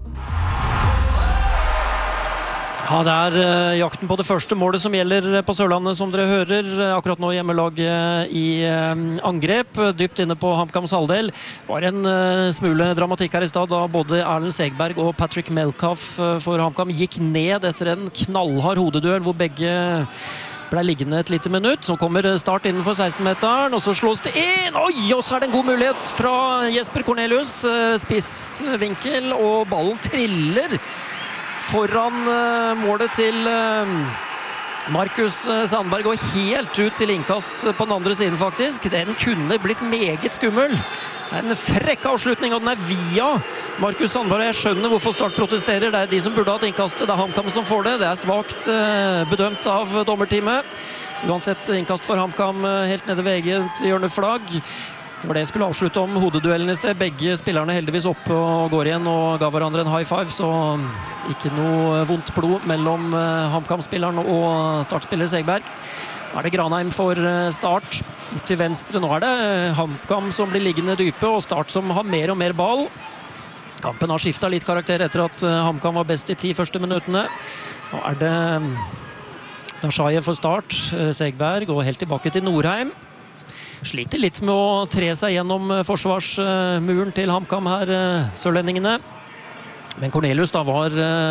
Ja, det er uh, jakten på det første målet som gjelder på Sørlandet, som dere hører. Akkurat nå hjemmelaget i uh, angrep, dypt inne på HamKams halvdel. Det var en uh, smule dramatikk her i stad, da både Erlend Segberg og Patrick Melcalf uh, for HamKam gikk ned etter en knallhard hodeduell, hvor begge ble liggende et lite minutt. Så kommer Start innenfor seksten-meteren, og så slås det inn. Oi, og så er det en god mulighet fra Jesper Cornelius. Uh, spissvinkel, og ballen triller foran uh, målet til uh, Markus Sandberg, og helt ut til innkast på den andre siden faktisk. Den kunne blitt meget skummel. En frekk avslutning, og den er via Markus Sandberg. Jeg skjønner hvorfor Start protesterer. Det er de som burde hatt innkastet. Det er HamKam som får det. Det er svagt uh, bedømt av dommerteamet. Uansett innkast for HamKam uh, helt nede ved eget hjørneflagg. Det var det jeg skulle avslutte om hodeduellen i sted. Begge spillerne heldigvis opp og går igjen og ga hverandre en high five, så ikke noe vondt blod mellom HamKam-spilleren og startspiller Segberg. Nå er det Granheim for Start ut til venstre. Nå er det HamKam som blir liggende dype, og Start som har mer og mer ball. Kampen har skiftet litt karakter etter at HamKam var best i ti første minuttene. Nå er det Dashajev for start, Segberg går helt tilbake til Norheim. Sliter litt med å tre seg gjennom forsvarsmuren til HamKam her, sørlendingene. Men Cornelius da var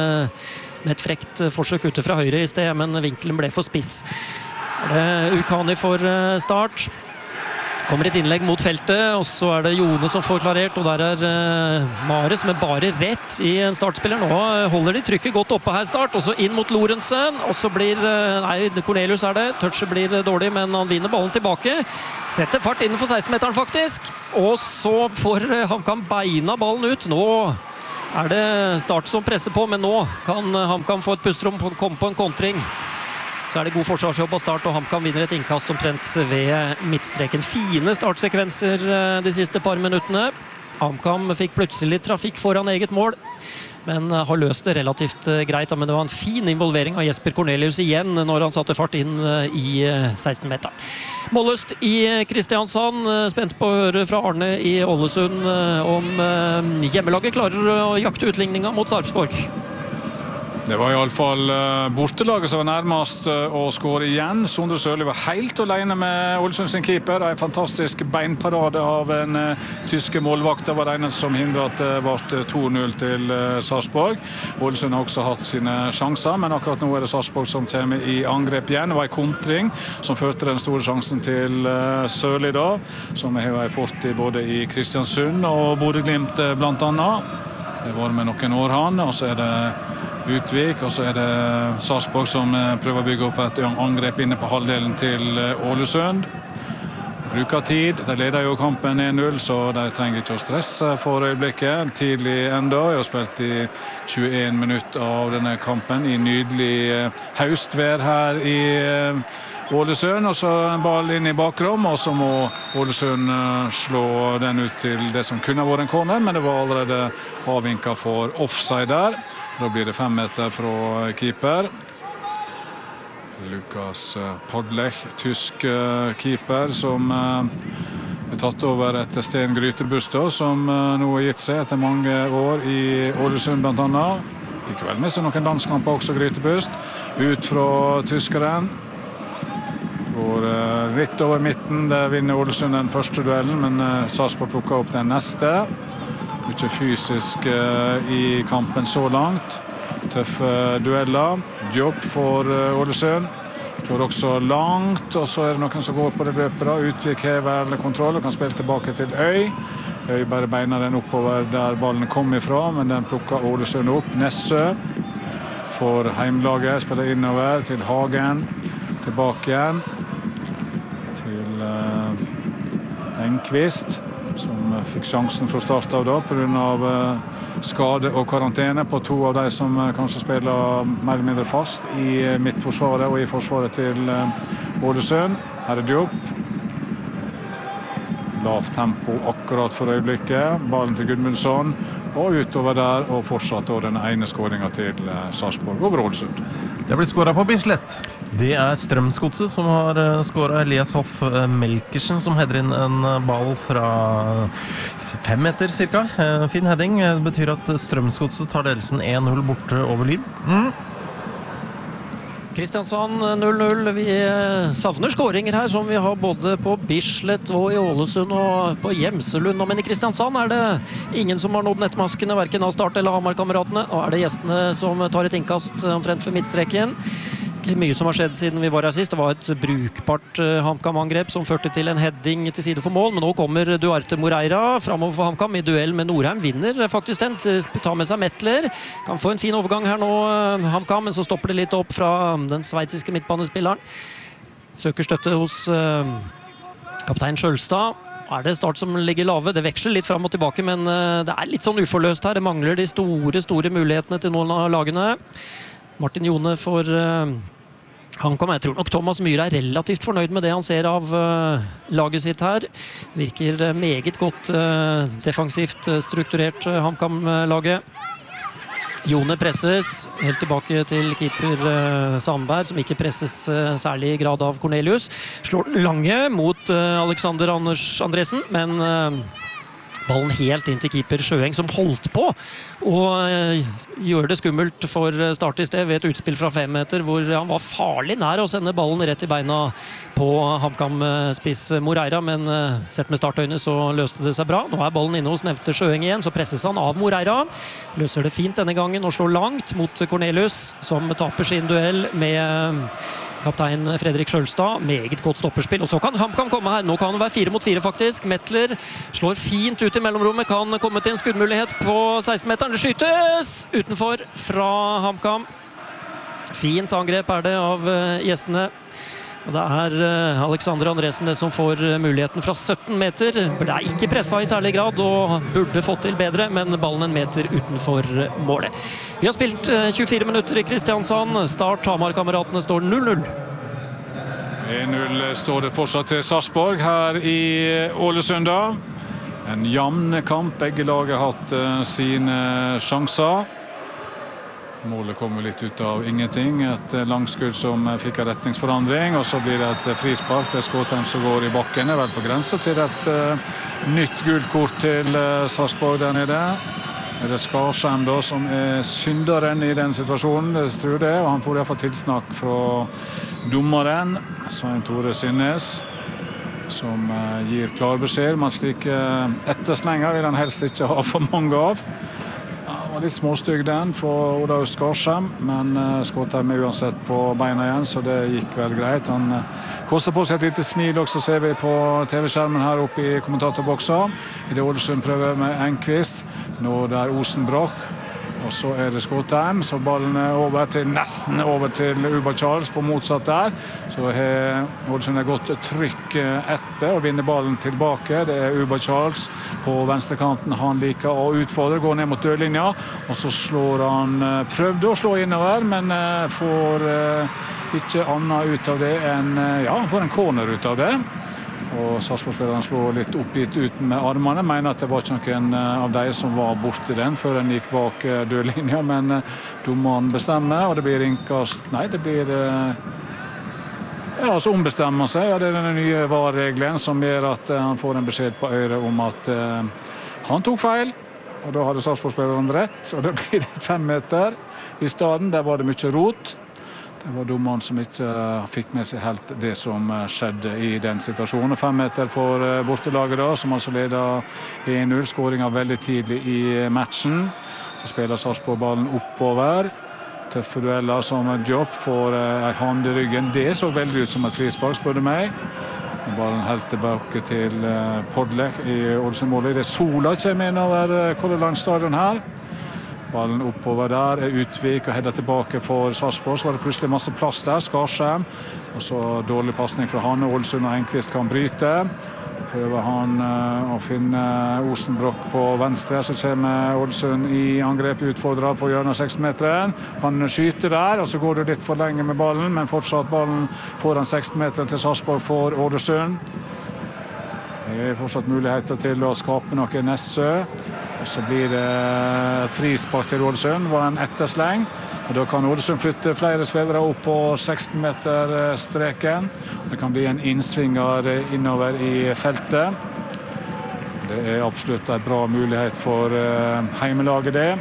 med et frekt forsøk ute fra høyre i sted, men vinkelen ble for spiss. Det er Ukani for start. Kommer et innlegg mot feltet, og så er det Jone som får klarert, og der er uh, Mares med bare rett i en startspiller. Nå holder de trykket godt oppe her start, og så inn mot Lorentzen, og så blir, uh, nei, Cornelius er det, touchet blir dårlig, men han vinner ballen tilbake. Setter fart innenfor seksten-meteren faktisk, og så får uh, HamKam beina ballen ut. Nå er det Start som presser på, men nå kan uh, HamKam få et pusterom og komme på en kontring. Så er det god forsvarsjobb av Start, og HamKam vinner et innkast omtrent ved midtstreken. Fine startsekvenser de siste par minuttene. HamKam fikk plutselig trafikk foran eget mål, men har løst det relativt greit. Men det var en fin involvering av Jesper Cornelius igjen når han satte fart inn i seksten-meteren. Målløst i Kristiansand, spent på å høre fra Arne i Ålesund om hjemmelaget klarer å jakte utligninga mot Sarpsborg. Det var i alle fall bortelaget som var nærmest å skåre igjen. Sondre Sørli var helt alene med Ålesund sin keeper. En fantastisk beinparade av en uh, tyske målvakt. Det var det eneste som hindret at det ble to null til uh, Sarpsborg. Ålesund har også hatt sine sjanser, men akkurat nå er det Sarpsborg som kommer i angrep igjen. Det var en kontring som førte den store sjansen til uh, Sørli da, som har fått i både i Kristiansund og Bodø-Glimt uh, blant annet. Det var med noen år han, og så er det Utvik, og så er det Sarpsborg som prøver å bygge opp et angrep inne på halvdelen til Ålesund. Bruker tid, de leder jo kampen en null, så de trenger ikke å stresse for øyeblikket. Tidlig enda, jeg har spilt i tjueen minutter av denne kampen i nydelig høstvær her i Ålesund, og så en ball inn i bakrom, og så må Ålesund slå den ut til det som kunne vært en corner, men det var allerede avvinket for offside der. Da blir det fem meter fra keeper. Lukas Podlech, tysk keeper, som er tatt over etter Sten Grytebustad, som nå har gitt seg etter mange år i Ålesund blant annet. Fikk vel med seg noen landskamper også, Grytebust. Ut fra tyskeren. Går litt over midten, der vinner Ålesund den første duellen, men Sarpsborg plukker opp den neste. Ikke fysisk uh, i kampen så langt. Tøffe uh, dueller. Jobb for uh, Ålesund. Går også langt, og så er det noen som går på det løpet. Utvik hever kontroll og kan spille tilbake til Øy. Øy bare beiner den oppover der ballen kom ifra, men den plukker Ålesund opp. Nessø for heimlaget, spiller innover til Hagen. Tilbake igjen til uh, Engqvist, som fikk sjansen fra start av da, på grunn av skade og karantene på to av de som kanskje spiller mer eller mindre fast i midtforsvaret og i forsvaret til Ålesund. Her er Diop. Lavt tempo akkurat for øyeblikket. Ballen til Gudmundsson, og utover der, og fortsatt den ene skåringen til Sarpsborg over Ålesund. Det har blitt skåret på Bislett. Det er Strømsgodset som har skåret. Elias Hoff Melkersen som header inn en ball fra fem meter cirka. Fin heading. Det betyr at Strømsgodset tar ledelsen en null borte over Lyn. Mm. Kristiansand null null. Vi savner skåringer her, som vi har både på Bislett og i Ålesund og på Gjemselund. Men i Kristiansand er det ingen som har nådd nettmaskene, hverken av Start eller Hamar-kameratene. Og er det gjestene som tar et innkast omtrent for midtstreken. Ikke mye som har skjedd siden vi var her sist. Det var et brukbart HamKam-angrep som førte til en heading til side for mål. Men nå kommer Duarte Moreira framover for HamKam i duell med Norheim. Vinner faktisk den. Tar med seg Mettler. Kan få en fin overgang her nå, HamKam, men så stopper det litt opp fra den sveitsiske midtbanespilleren. Søker støtte hos uh, kaptein Skjølstad. Er det Start som ligger lave? Det veksler litt fram og tilbake, men uh, det er litt sånn uforløst her. Det mangler de store, store mulighetene til noen av lagene. Martin Jone for uh, HamKam. Jeg tror nok Thomas Myhre er relativt fornøyd med det han ser av uh, laget sitt her. Virker uh, meget godt uh, defensivt uh, strukturert uh, HamKam-laget. Jone presses helt tilbake til keeper uh, Sandberg, som ikke presses uh, særlig i grad av Cornelius. Slår den lange mot uh, Alexander Anders Andresen, men uh, ballen helt inn til keeper Sjøeng, som holdt på og gjør det skummelt for Start i sted ved et utspill fra fem meter, hvor han var farlig nær å sende ballen rett i beina på HamKam-spiss Moreira, men sett med startøyne så løste det seg bra. Nå er ballen inne hos nevnte Sjøeng igjen, så presses han av Moreira. Løser det fint denne gangen og slår langt mot Cornelius, som taper sin duell med kaptein Fredrik Sjølstad. Meget godt stopperspill, og så kan HamKam komme her. Nå kan det være fire mot fire faktisk. Mettler slår fint ut i mellomrommet, kan komme til en skuddmulighet på seksten-meteren. Det skytes utenfor fra HamKam. Fint angrep er det av gjestene. Og det er Alexander Andresen det som får muligheten fra sytten meter. Det er ikke presset i særlig grad og burde fått til bedre, men ballen en meter utenfor målet. Vi har spilt tjuefire minutter i Kristiansand. Start Hamar-kameratene står null null. en null står det fortsatt til Sarpsborg her i Ålesund. En jevn kamp. Begge lag har hatt sine sjanser. Målet kommer litt ut av ingenting. Et langskudd som fikk en retningsforandring, og så blir det et frispark til Skåtheim som går i bakken. Det er vel på grensen til et uh, nytt gult kort til uh, Sarpsborg der nede. Det er Skarsheim da, som er synderen i den situasjonen, det tror jeg det, og han får i hvert fall tilsnakk fra dommeren, Svein Tore Sinnes, som uh, gir klar beskjed, men slike uh, etterslenger vil han helst ikke ha for mange av. Det var litt småstygg den for Oda Skarsheim, men uh, Skåtheim er uansett på beina igjen, så det gikk vel greit. Han uh, kostet på seg et lite smil også, ser vi på T V-skjermen her oppe i kommentatorboksen. I det Ålesund prøver med Enquist, nå der Osenbrock, og så er det Skåtheim, så ballen er over til, nesten over til Uba Charles på motsatt der. Så har Ålesund et godt trykk etter og vinner ballen tilbake. Det er Uba Charles på venstrekanten. Han liker å utfordre, går ned mot dørlinja, og så slår han, prøvde å slå innover, men får ikke annet ut av det enn, ja, han får en corner ut av det. Og Sarpsborg-spilleren slår litt oppgitt ut med armene, mener at det var ikke noen av de som var borte den før den gikk bak dørlinja, men dommeren bestemmer, og det blir innkast, nei, det blir, ja, altså ombestemmer seg, ja, det er den nye V A R-regelen som gjør at han får en beskjed på øret om at uh, han tok feil, og da hadde Sarpsborg-spilleren rett, og det blir fem meter i stedet, der var det mye rot. Det var dommeren som ikke fikk med seg helt det som skjedde i den situasjonen. Fem meter for bortelaget da, som altså leder en null. Skåringen veldig tidlig i matchen. Så spiller Sarpsborg ballen oppover. Tøffe dueller som Diop får en hand i ryggen. Det så veldig ut som et frispark, spør du meg. Ballen helt tilbake til Podlek i Ålesund-målet. Det er Sola kommer inn over Color Line stadion her. Ballen oppover der er Utvik og header tilbake for Sarpsborg. Så var det plutselig masse plass der, Skarsheim. Og så dårlig passning fra han, Ålesund og Enquist kan bryte. Prøver han uh, å finne Osenbrock på venstre, så kommer Ålesund i angrep, utfordrer på hjørnet av seksten-meteren. Han skyter der, og så går det litt for lenge med ballen, men fortsatt ballen foran seksten-meteren til Sarpsborg for Ålesund. Det er fortsatt muligheter til å skape noe Nessø. Og så blir det et frispark til Ålesund. Det var en ettersleng. Og da kan Ålesund flytte flere spillere opp på seksten-meter-streken. Det kan bli en innsvinger innover i feltet. Det er absolutt en bra mulighet for heimelaget det.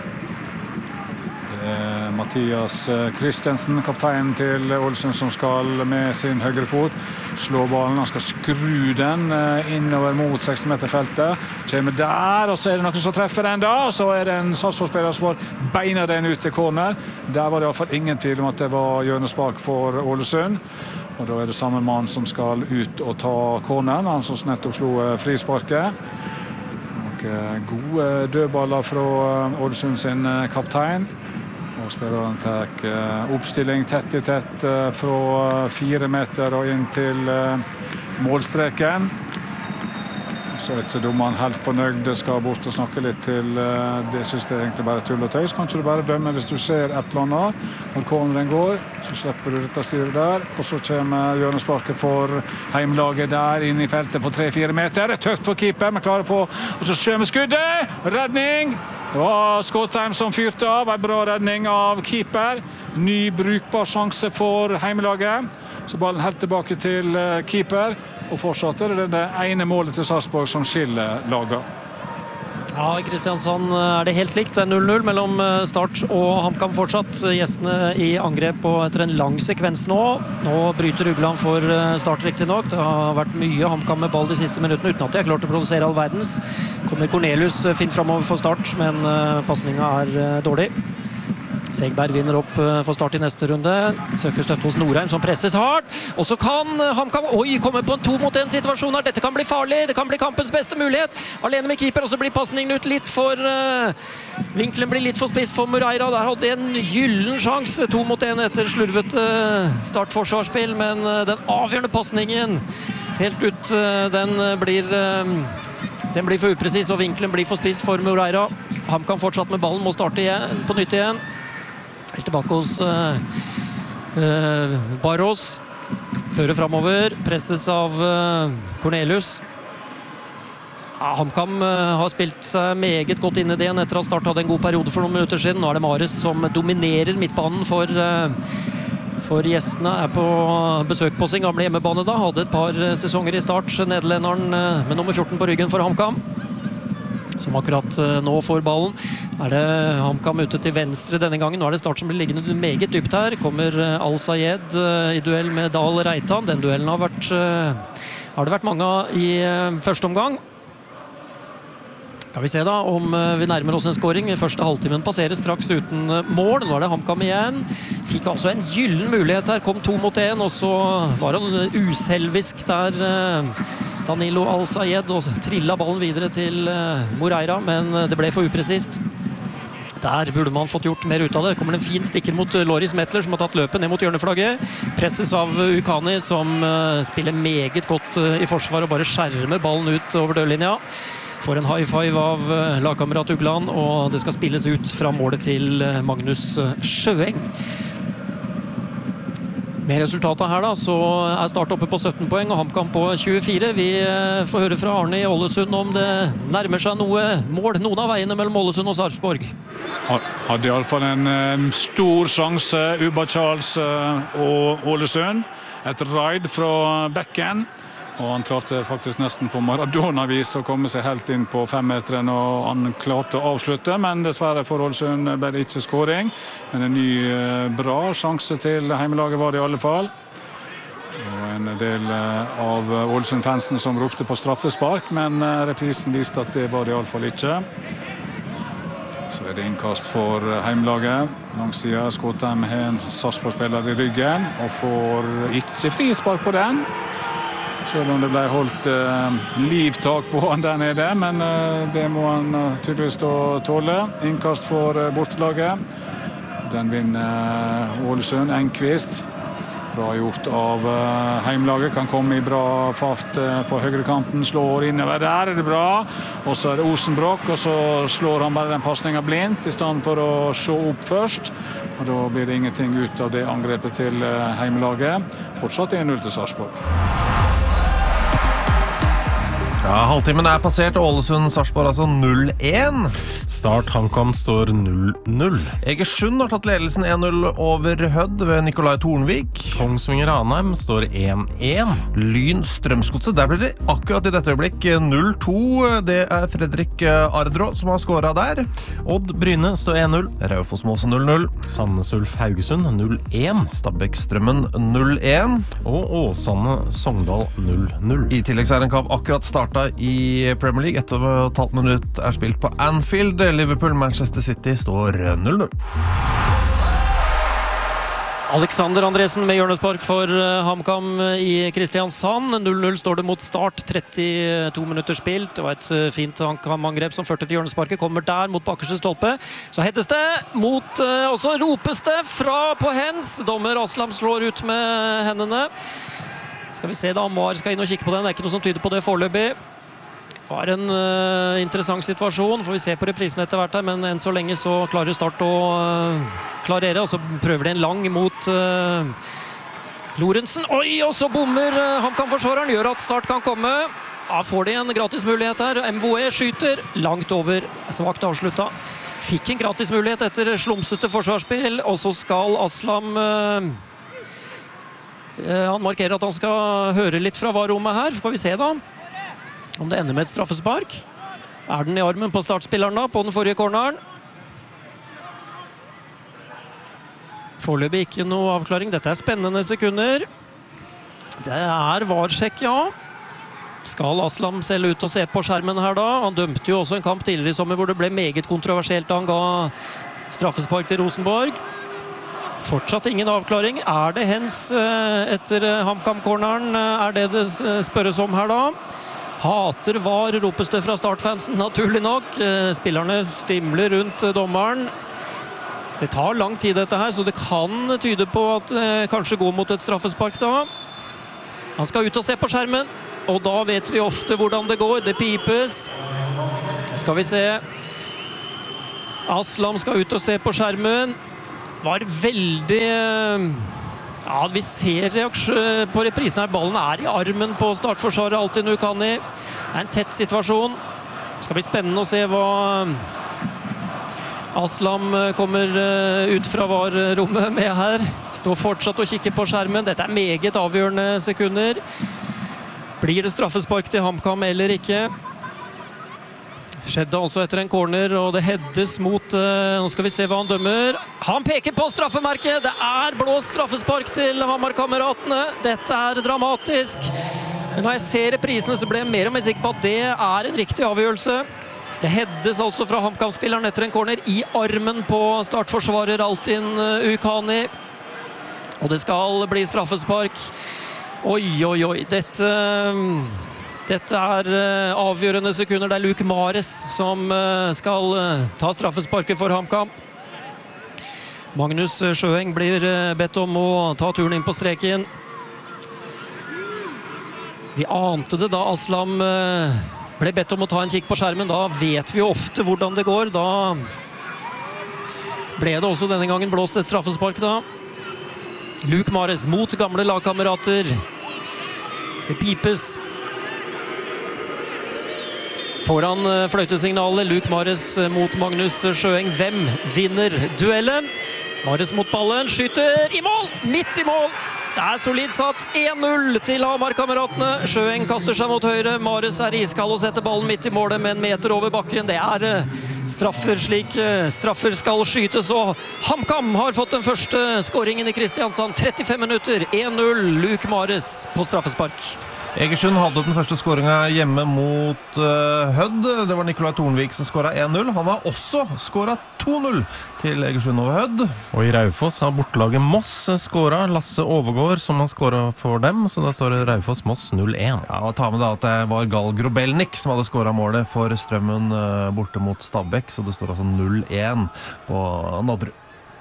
Det er Mathias Christensen, kapteinen til Ålesund, som skal med sin høyre fot slå ballen. Han skal skru den innover mot seksten-meter-feltet. Kommer der, og så er det noen som treffer den da, og så er det en Sarpsborg-spiller som får beina den ut til corner. Der var det i hvert fall ingen tvil om at det var hjørnespark for Ålesund. Og da er det samme mann som skal ut og ta corneren, han som nettopp slo frisparket. Og gode dødballer fra Ålesund sin kaptein. Og spilleren tar oppstilling tett i tett fra fire meter og inn til målstreken. Så er ikke dommeren helt fornøyd, det skal bort og snakke litt til, det synes jeg egentlig bare tull og tøys. Kanskje du bare dømmer hvis du ser et eller annet. Når corneren går, så slipper du dette styret der. Og så kommer hjørnesparket for heimlaget der, inn i feltet på tre-fire meter. Det er tøft for keeper, men klarer på. Og så skjømmer skuddet! Redning! Det var Skåtheim som fyrte av, en bra redning av keeper. Ny brukbar sjanse for heimelaget. Så ballen helt tilbake til keeper. Og fortsatt er det det ene målet til Sarpsborg som skiller laget. Ja, i Kristiansand er det helt likt. Det er null null mellom Start og HamKam fortsatt. Gjestene i angrep og etter en lang sekvens nå. Nå bryter Ugland for Start riktig nok. Det har vært mye HamKam med ball de siste minuttene uten at de har klart å produsere all verdens. Kommer Cornelius fint fremover for Start, men passningen er dårlig. Segberg vinner opp for Start i neste runde. Søker støtte hos Norheim som presses hardt. Og så kan HamKam oi, komme på en to mot en situasjon her. Dette kan bli farlig. Det kan bli kampens beste mulighet. Alene med keeper, og så blir passningen ut litt for uh, vinkelen blir litt for spiss for Moreira. Der hadde en gyllen sjanse. To mot en etter slurvet uh, Start-forsvarsspill, men uh, den avgjørende passningen helt ut, uh, den blir uh, den blir for upresis, og vinkelen blir for spiss for Moreira. HamKam fortsatt med ballen, må starte igjen, på nytt igjen. Helt tilbake hos uh, uh, Barros. Fører fremover, presses av uh, Cornelius. Ja, HamKam uh, har spilt seg meget godt inn i det igjen etter å ha startet en god periode for noen minutter siden. Nå er det Mares som dominerer midtbanen for, uh, for gjestene. Er på besøk på sin gamle hjemmebane da. Hadde et par uh, sesonger i Start. Nederlenderen uh, med nummer fjorten på ryggen for HamKam, som akkurat nå får ballen. Er det HamKam ute til venstre denne gangen. Nå er det Start som blir liggende meget dypt her. Kommer Al-Sayed i duell med Dahl Reitan. Den duellen har, vært, har det vært mange av i første omgang. Kan vi se da om vi nærmer oss en scoring. Første halvtimen passerer straks uten mål. Nå er det HamKam igjen. Fikk altså en gyllen mulighet her. Kom to mot en, og så var han uselvisk der Danilo Al-Sayed, og trilla ballen videre til Moreira, men det ble for upresist. Der burde man fått gjort mer ut av det. Kommer en fin stikker mot Loris Metler, som har tatt løpet ned mot hjørneflagget. Presses av Ukani, som spiller meget godt i forsvar og bare skjermer ballen ut over dørlinja. Får en high five av lagkamerat Ugland, og det skal spilles ut fra målet til Magnus Sjøeng. Med resultatet her da, så er Start oppe på sytten poeng og HamKam på tjuefire. Vi får høre fra Arne i Ålesund om det nærmer seg noe mål, noen av veiene mellom Ålesund og Sarpsborg. Hadde i alle fall en um, stor sjanse, Uba Charles uh, og Ålesund. Et raid fra bekken. Og han klarte faktisk nesten på Maradona-vis å komme seg helt inn på femmeteren, og han klarte å avslutte, men dessverre for Ålesund ble det ikke skåring. Men en ny bra sjanse til heimelaget var det i alle fall. Og en del av Ålesund-fansen som ropte på straffespark, men reprisen viste at det var det i alle fall ikke. Så er det innkast for heimelaget. Langs siden Skåtheim har en Sarpsborg-spiller i ryggen, og får ikke frispark på den. Selv om det ble holdt eh, livtak på han der nede, men eh, det må han uh, tydeligvis tåle. Innkast for uh, bortelaget. Den vinner uh, Ålesund, Enqvist. Bra gjort av uh, heimlaget, kan komme i bra fart uh, på høyrekanten, slår innover, der er det bra. Og så er det Osenbrokk, og så slår han bare den passningen blindt, i stedet for å se opp først. Og da blir det ingenting ut av det angrepet til uh, heimlaget. Fortsatt en null til Sarpsborg. Ja, halvtimen er passert, Ålesund-Sarpsborg altså null én. Start HamKam står null null. Egersund har tatt ledelsen en null over Hødd ved Nikolai Tornvik. Kongsvinger Ranheim står én én. Lyn Strømsgodset, der blir det akkurat i dette øyeblikk null to. Det er Fredrik Ardrå som har skåret der. Odd Bryne står én null. Raufoss Måse null null. Sandnes Ulf Haugesund null én. Stabæk Strømmen null én. Og Åsane Sogndal null null. I tillegg er en kamp akkurat startet i Premier League. Ett og et halvt minutt er spilt på Anfield. Liverpool-Manchester City står null null. Alexander Andresen med hjørnespark for HamKam i Kristiansand. null null står det mot Start, trettito minutter spilt. Det var et fint HamKam-angrep som førte til hjørnesparket. Kommer der mot bakerste stolpe. Så hettes det mot, og så ropes det fra på hens. Dommer Aslam slår ut med hendene. Skal vi se da om V A R skal inn og kikke på den. Det er ikke noe som tyder på det foreløpig. Det var en uh, interessant situasjon. Får vi se på reprisen etter hvert her, men enn så lenge så klarer Start å uh, klarere. Og så prøver de en lang mot uh, Lorentzen. Oi, og så bommer uh, HamKam-forsvareren. Gjør at Start kan komme. Ja, får de en gratis mulighet her. M V E skyter langt over. Svagt avslutta. Fikk en gratis mulighet etter slumsete forsvarsspill. Og så skal Aslam... Uh, Han markerer at han skal høre litt fra V A R-rommet her. Skal vi se da om det ender med et straffespark. Er den i armen på startspilleren da, på den forrige corneren? Foreløpig ikke noe avklaring. Dette er spennende sekunder. Det er varsjekk, ja. Skal Aslam selv ut og se på skjermen her da? Han dømte jo også en kamp tidligere i sommer hvor det ble meget kontroversielt da han ga straffespark til Rosenborg. Fortsatt ingen avklaring. Er det hens etter HamKam-corneren? Er det det spørres om her da? Hater var, ropes det fra startfansen, naturlig nok. Spillerne stimler rundt dommeren. Det tar lang tid dette her, så det kan tyde på at det kanskje går mot et straffespark da. Han skal ut og se på skjermen, og da vet vi ofte hvordan det går. Det pipes. Skal vi se. Aslam skal ut og se på skjermen. Var veldig... Ja, vi ser reaksjon på reprisen her. Ballen er i armen på startforsvaret Altinn Ukhani. Det er en tett situasjon. Det skal bli spennende å se hva Aslam kommer ut fra var-rommet med her. Står fortsatt og kikker på skjermen. Dette er meget avgjørende sekunder. Blir det straffespark til HamKam eller ikke? Skjedde altså etter en corner, og det heddes mot... Uh, nå skal vi se hva han dømmer. Han peker på straffemerket! Det er blåst straffespark til Hamar-kameratene. Dette er dramatisk. Men når jeg ser reprisene, så ble jeg mer og mer sikker på at det er en riktig avgjørelse. Det heddes altså fra HamKam-spilleren etter en corner i armen på startforsvarer Altinn Ukhani. Og det skal bli straffespark. Oi, oi, oi. Dette... Dette er avgjørende sekunder. Det er Luke Mares som skal ta straffesparket for HamKam. Magnus Sjøeng blir bedt om å ta turen inn på streken. Vi ante det da Aslam ble bedt om å ta en kikk på skjermen. Da vet vi ofte hvordan det går. Da ble det også denne gangen blåst et straffespark da. Luke Mares mot gamle lagkamerater. Det pipes. Foran fløytesignalet, Luke Mares mot Magnus Sjøeng. Hvem vinner duellen? Mares mot ballen, skyter i mål! Midt i mål! Det er solid satt. én null til Hamar-kameratene. Sjøeng kaster seg mot høyre. Mares er iskald og setter ballen midt i målet med en meter over bakken. Det er straffer slik straffer skal skytes, og HamKam har fått den første skåringen i Kristiansand. trettifem minutter, én null, Luke Mares på straffespark. Egersund hadde den første skåringen hjemme mot uh, Hødd. Det var Nikolai Tornvik som skåret én null. Han har også skåret to null til Egersund over Hødd. Og i Raufoss har bortelaget Moss skåret. Lasse Overgård som har skåret for dem, så da står det Raufoss-Moss null én. Ja, og ta med da at det var Gal Grobelnik som hadde skåret målet for Strømmen uh, borte mot Stabæk, så det står altså null én på Nadderud.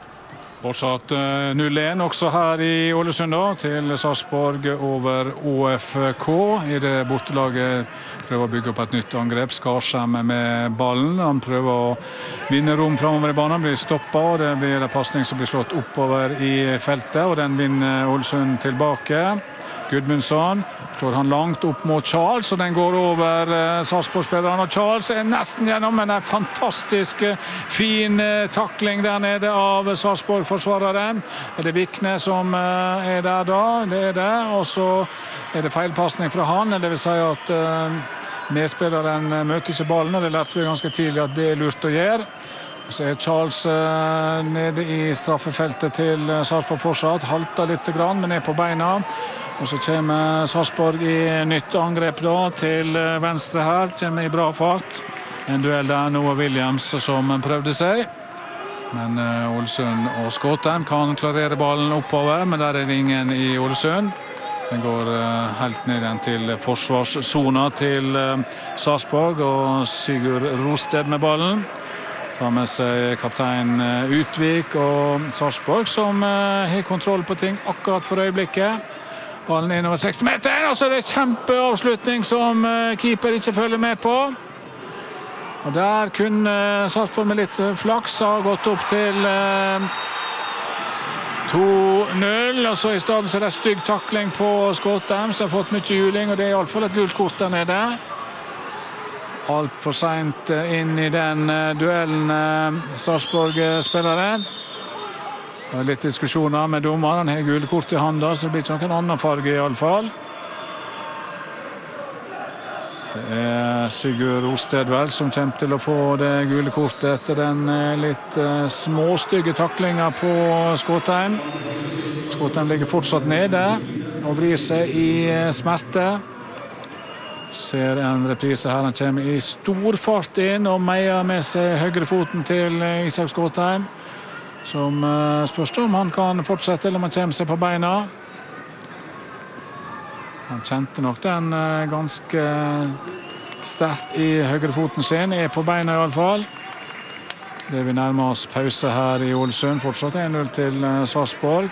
Fortsatt null én også her i Ålesund da, til Sarpsborg over O F K. I det bortelaget prøver å bygge opp et nytt angrep. Skarsheim med ballen. Han prøver å vinne rom fremover i banen, blir stoppet, og det blir en passning som blir slått oppover i feltet, og den vinner Ålesund tilbake. Gudmundsson slår han langt opp mot Charles, og den går over eh, Sarpsborg-spilleren, og Charles er nesten gjennom, men en fantastisk fin eh, takling der nede av Sarpsborg-forsvareren. Er det Vikne som eh, er der da? Det er det, og så er det feilpassning fra han, det vil si at eh, medspilleren møter ikke ballen, og det lærte vi ganske tidlig at det er lurt å gjøre. Og så er Charles eh, nede i straffefeltet til Sarpsborg fortsatt, halter litt grann, men er på beina. Og så kommer Sarpsborg i nytt angrep da, til venstre her, kommer i bra fart. En duell der Noah Williams som prøvde seg. Men uh, Ålesund og Skåtheim kan klarere ballen oppover, men der er det ingen i Ålesund. Den går uh, helt ned igjen til forsvarszona til uh, Sarpsborg, og Sigurd Rosted med ballen. Tar med seg kaptein uh, Utvik og Sarpsborg, som uh, har kontroll på ting akkurat for øyeblikket. Ballen inn over seksti meter, og så er det kjempeavslutning som uh, keeper ikke følger med på. Og der kunne uh, Sarpsborg med litt flaks ha gått opp til uh, to null, og så i stedet så er det stygg takling på Skåtheim, som har fått mye juling, og det er i alle fall et gult kort der nede. Alt for sent uh, inn i den uh, duellen uh, Sarpsborg-spilleren. Det er litt diskusjoner med dommer. Han har gule kort i handa, så det blir ikke noen annen farge i alle fall. Det er Sigurd Rostedvel som kommer til å få det gule kortet etter den litt småstygge taklingen på Skåtheim. Skåtheim ligger fortsatt nede og vrir seg i smerte. Ser en reprise her, han kommer i stor fart inn og meier med seg høyrefoten til Isak Skåtheim, som spørs om han kan fortsette eller om han kommer seg på beina. Han kjente nok den ganske sterkt i høyrefoten sin, er på beina i alle fall. Det vi nærmer oss pause her i Ålesund, fortsatt en null til Sarpsborg.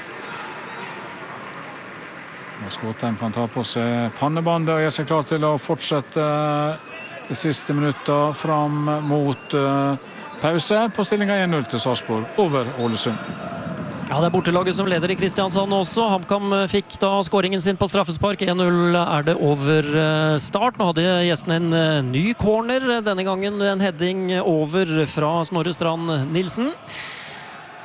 Skåtheim kan ta på seg pannebandet og gjøre seg klar til å fortsette de siste minutter fram mot pause på stillingen en null til Sarpsborg over Ålesund. Ja, det er bortelaget som leder i Kristiansand også. HamKam fikk da skåringen sin på straffespark. en null er det over start. Nå hadde gjestene en ny corner, denne gangen en heading over fra Snorre Strand Nilsen.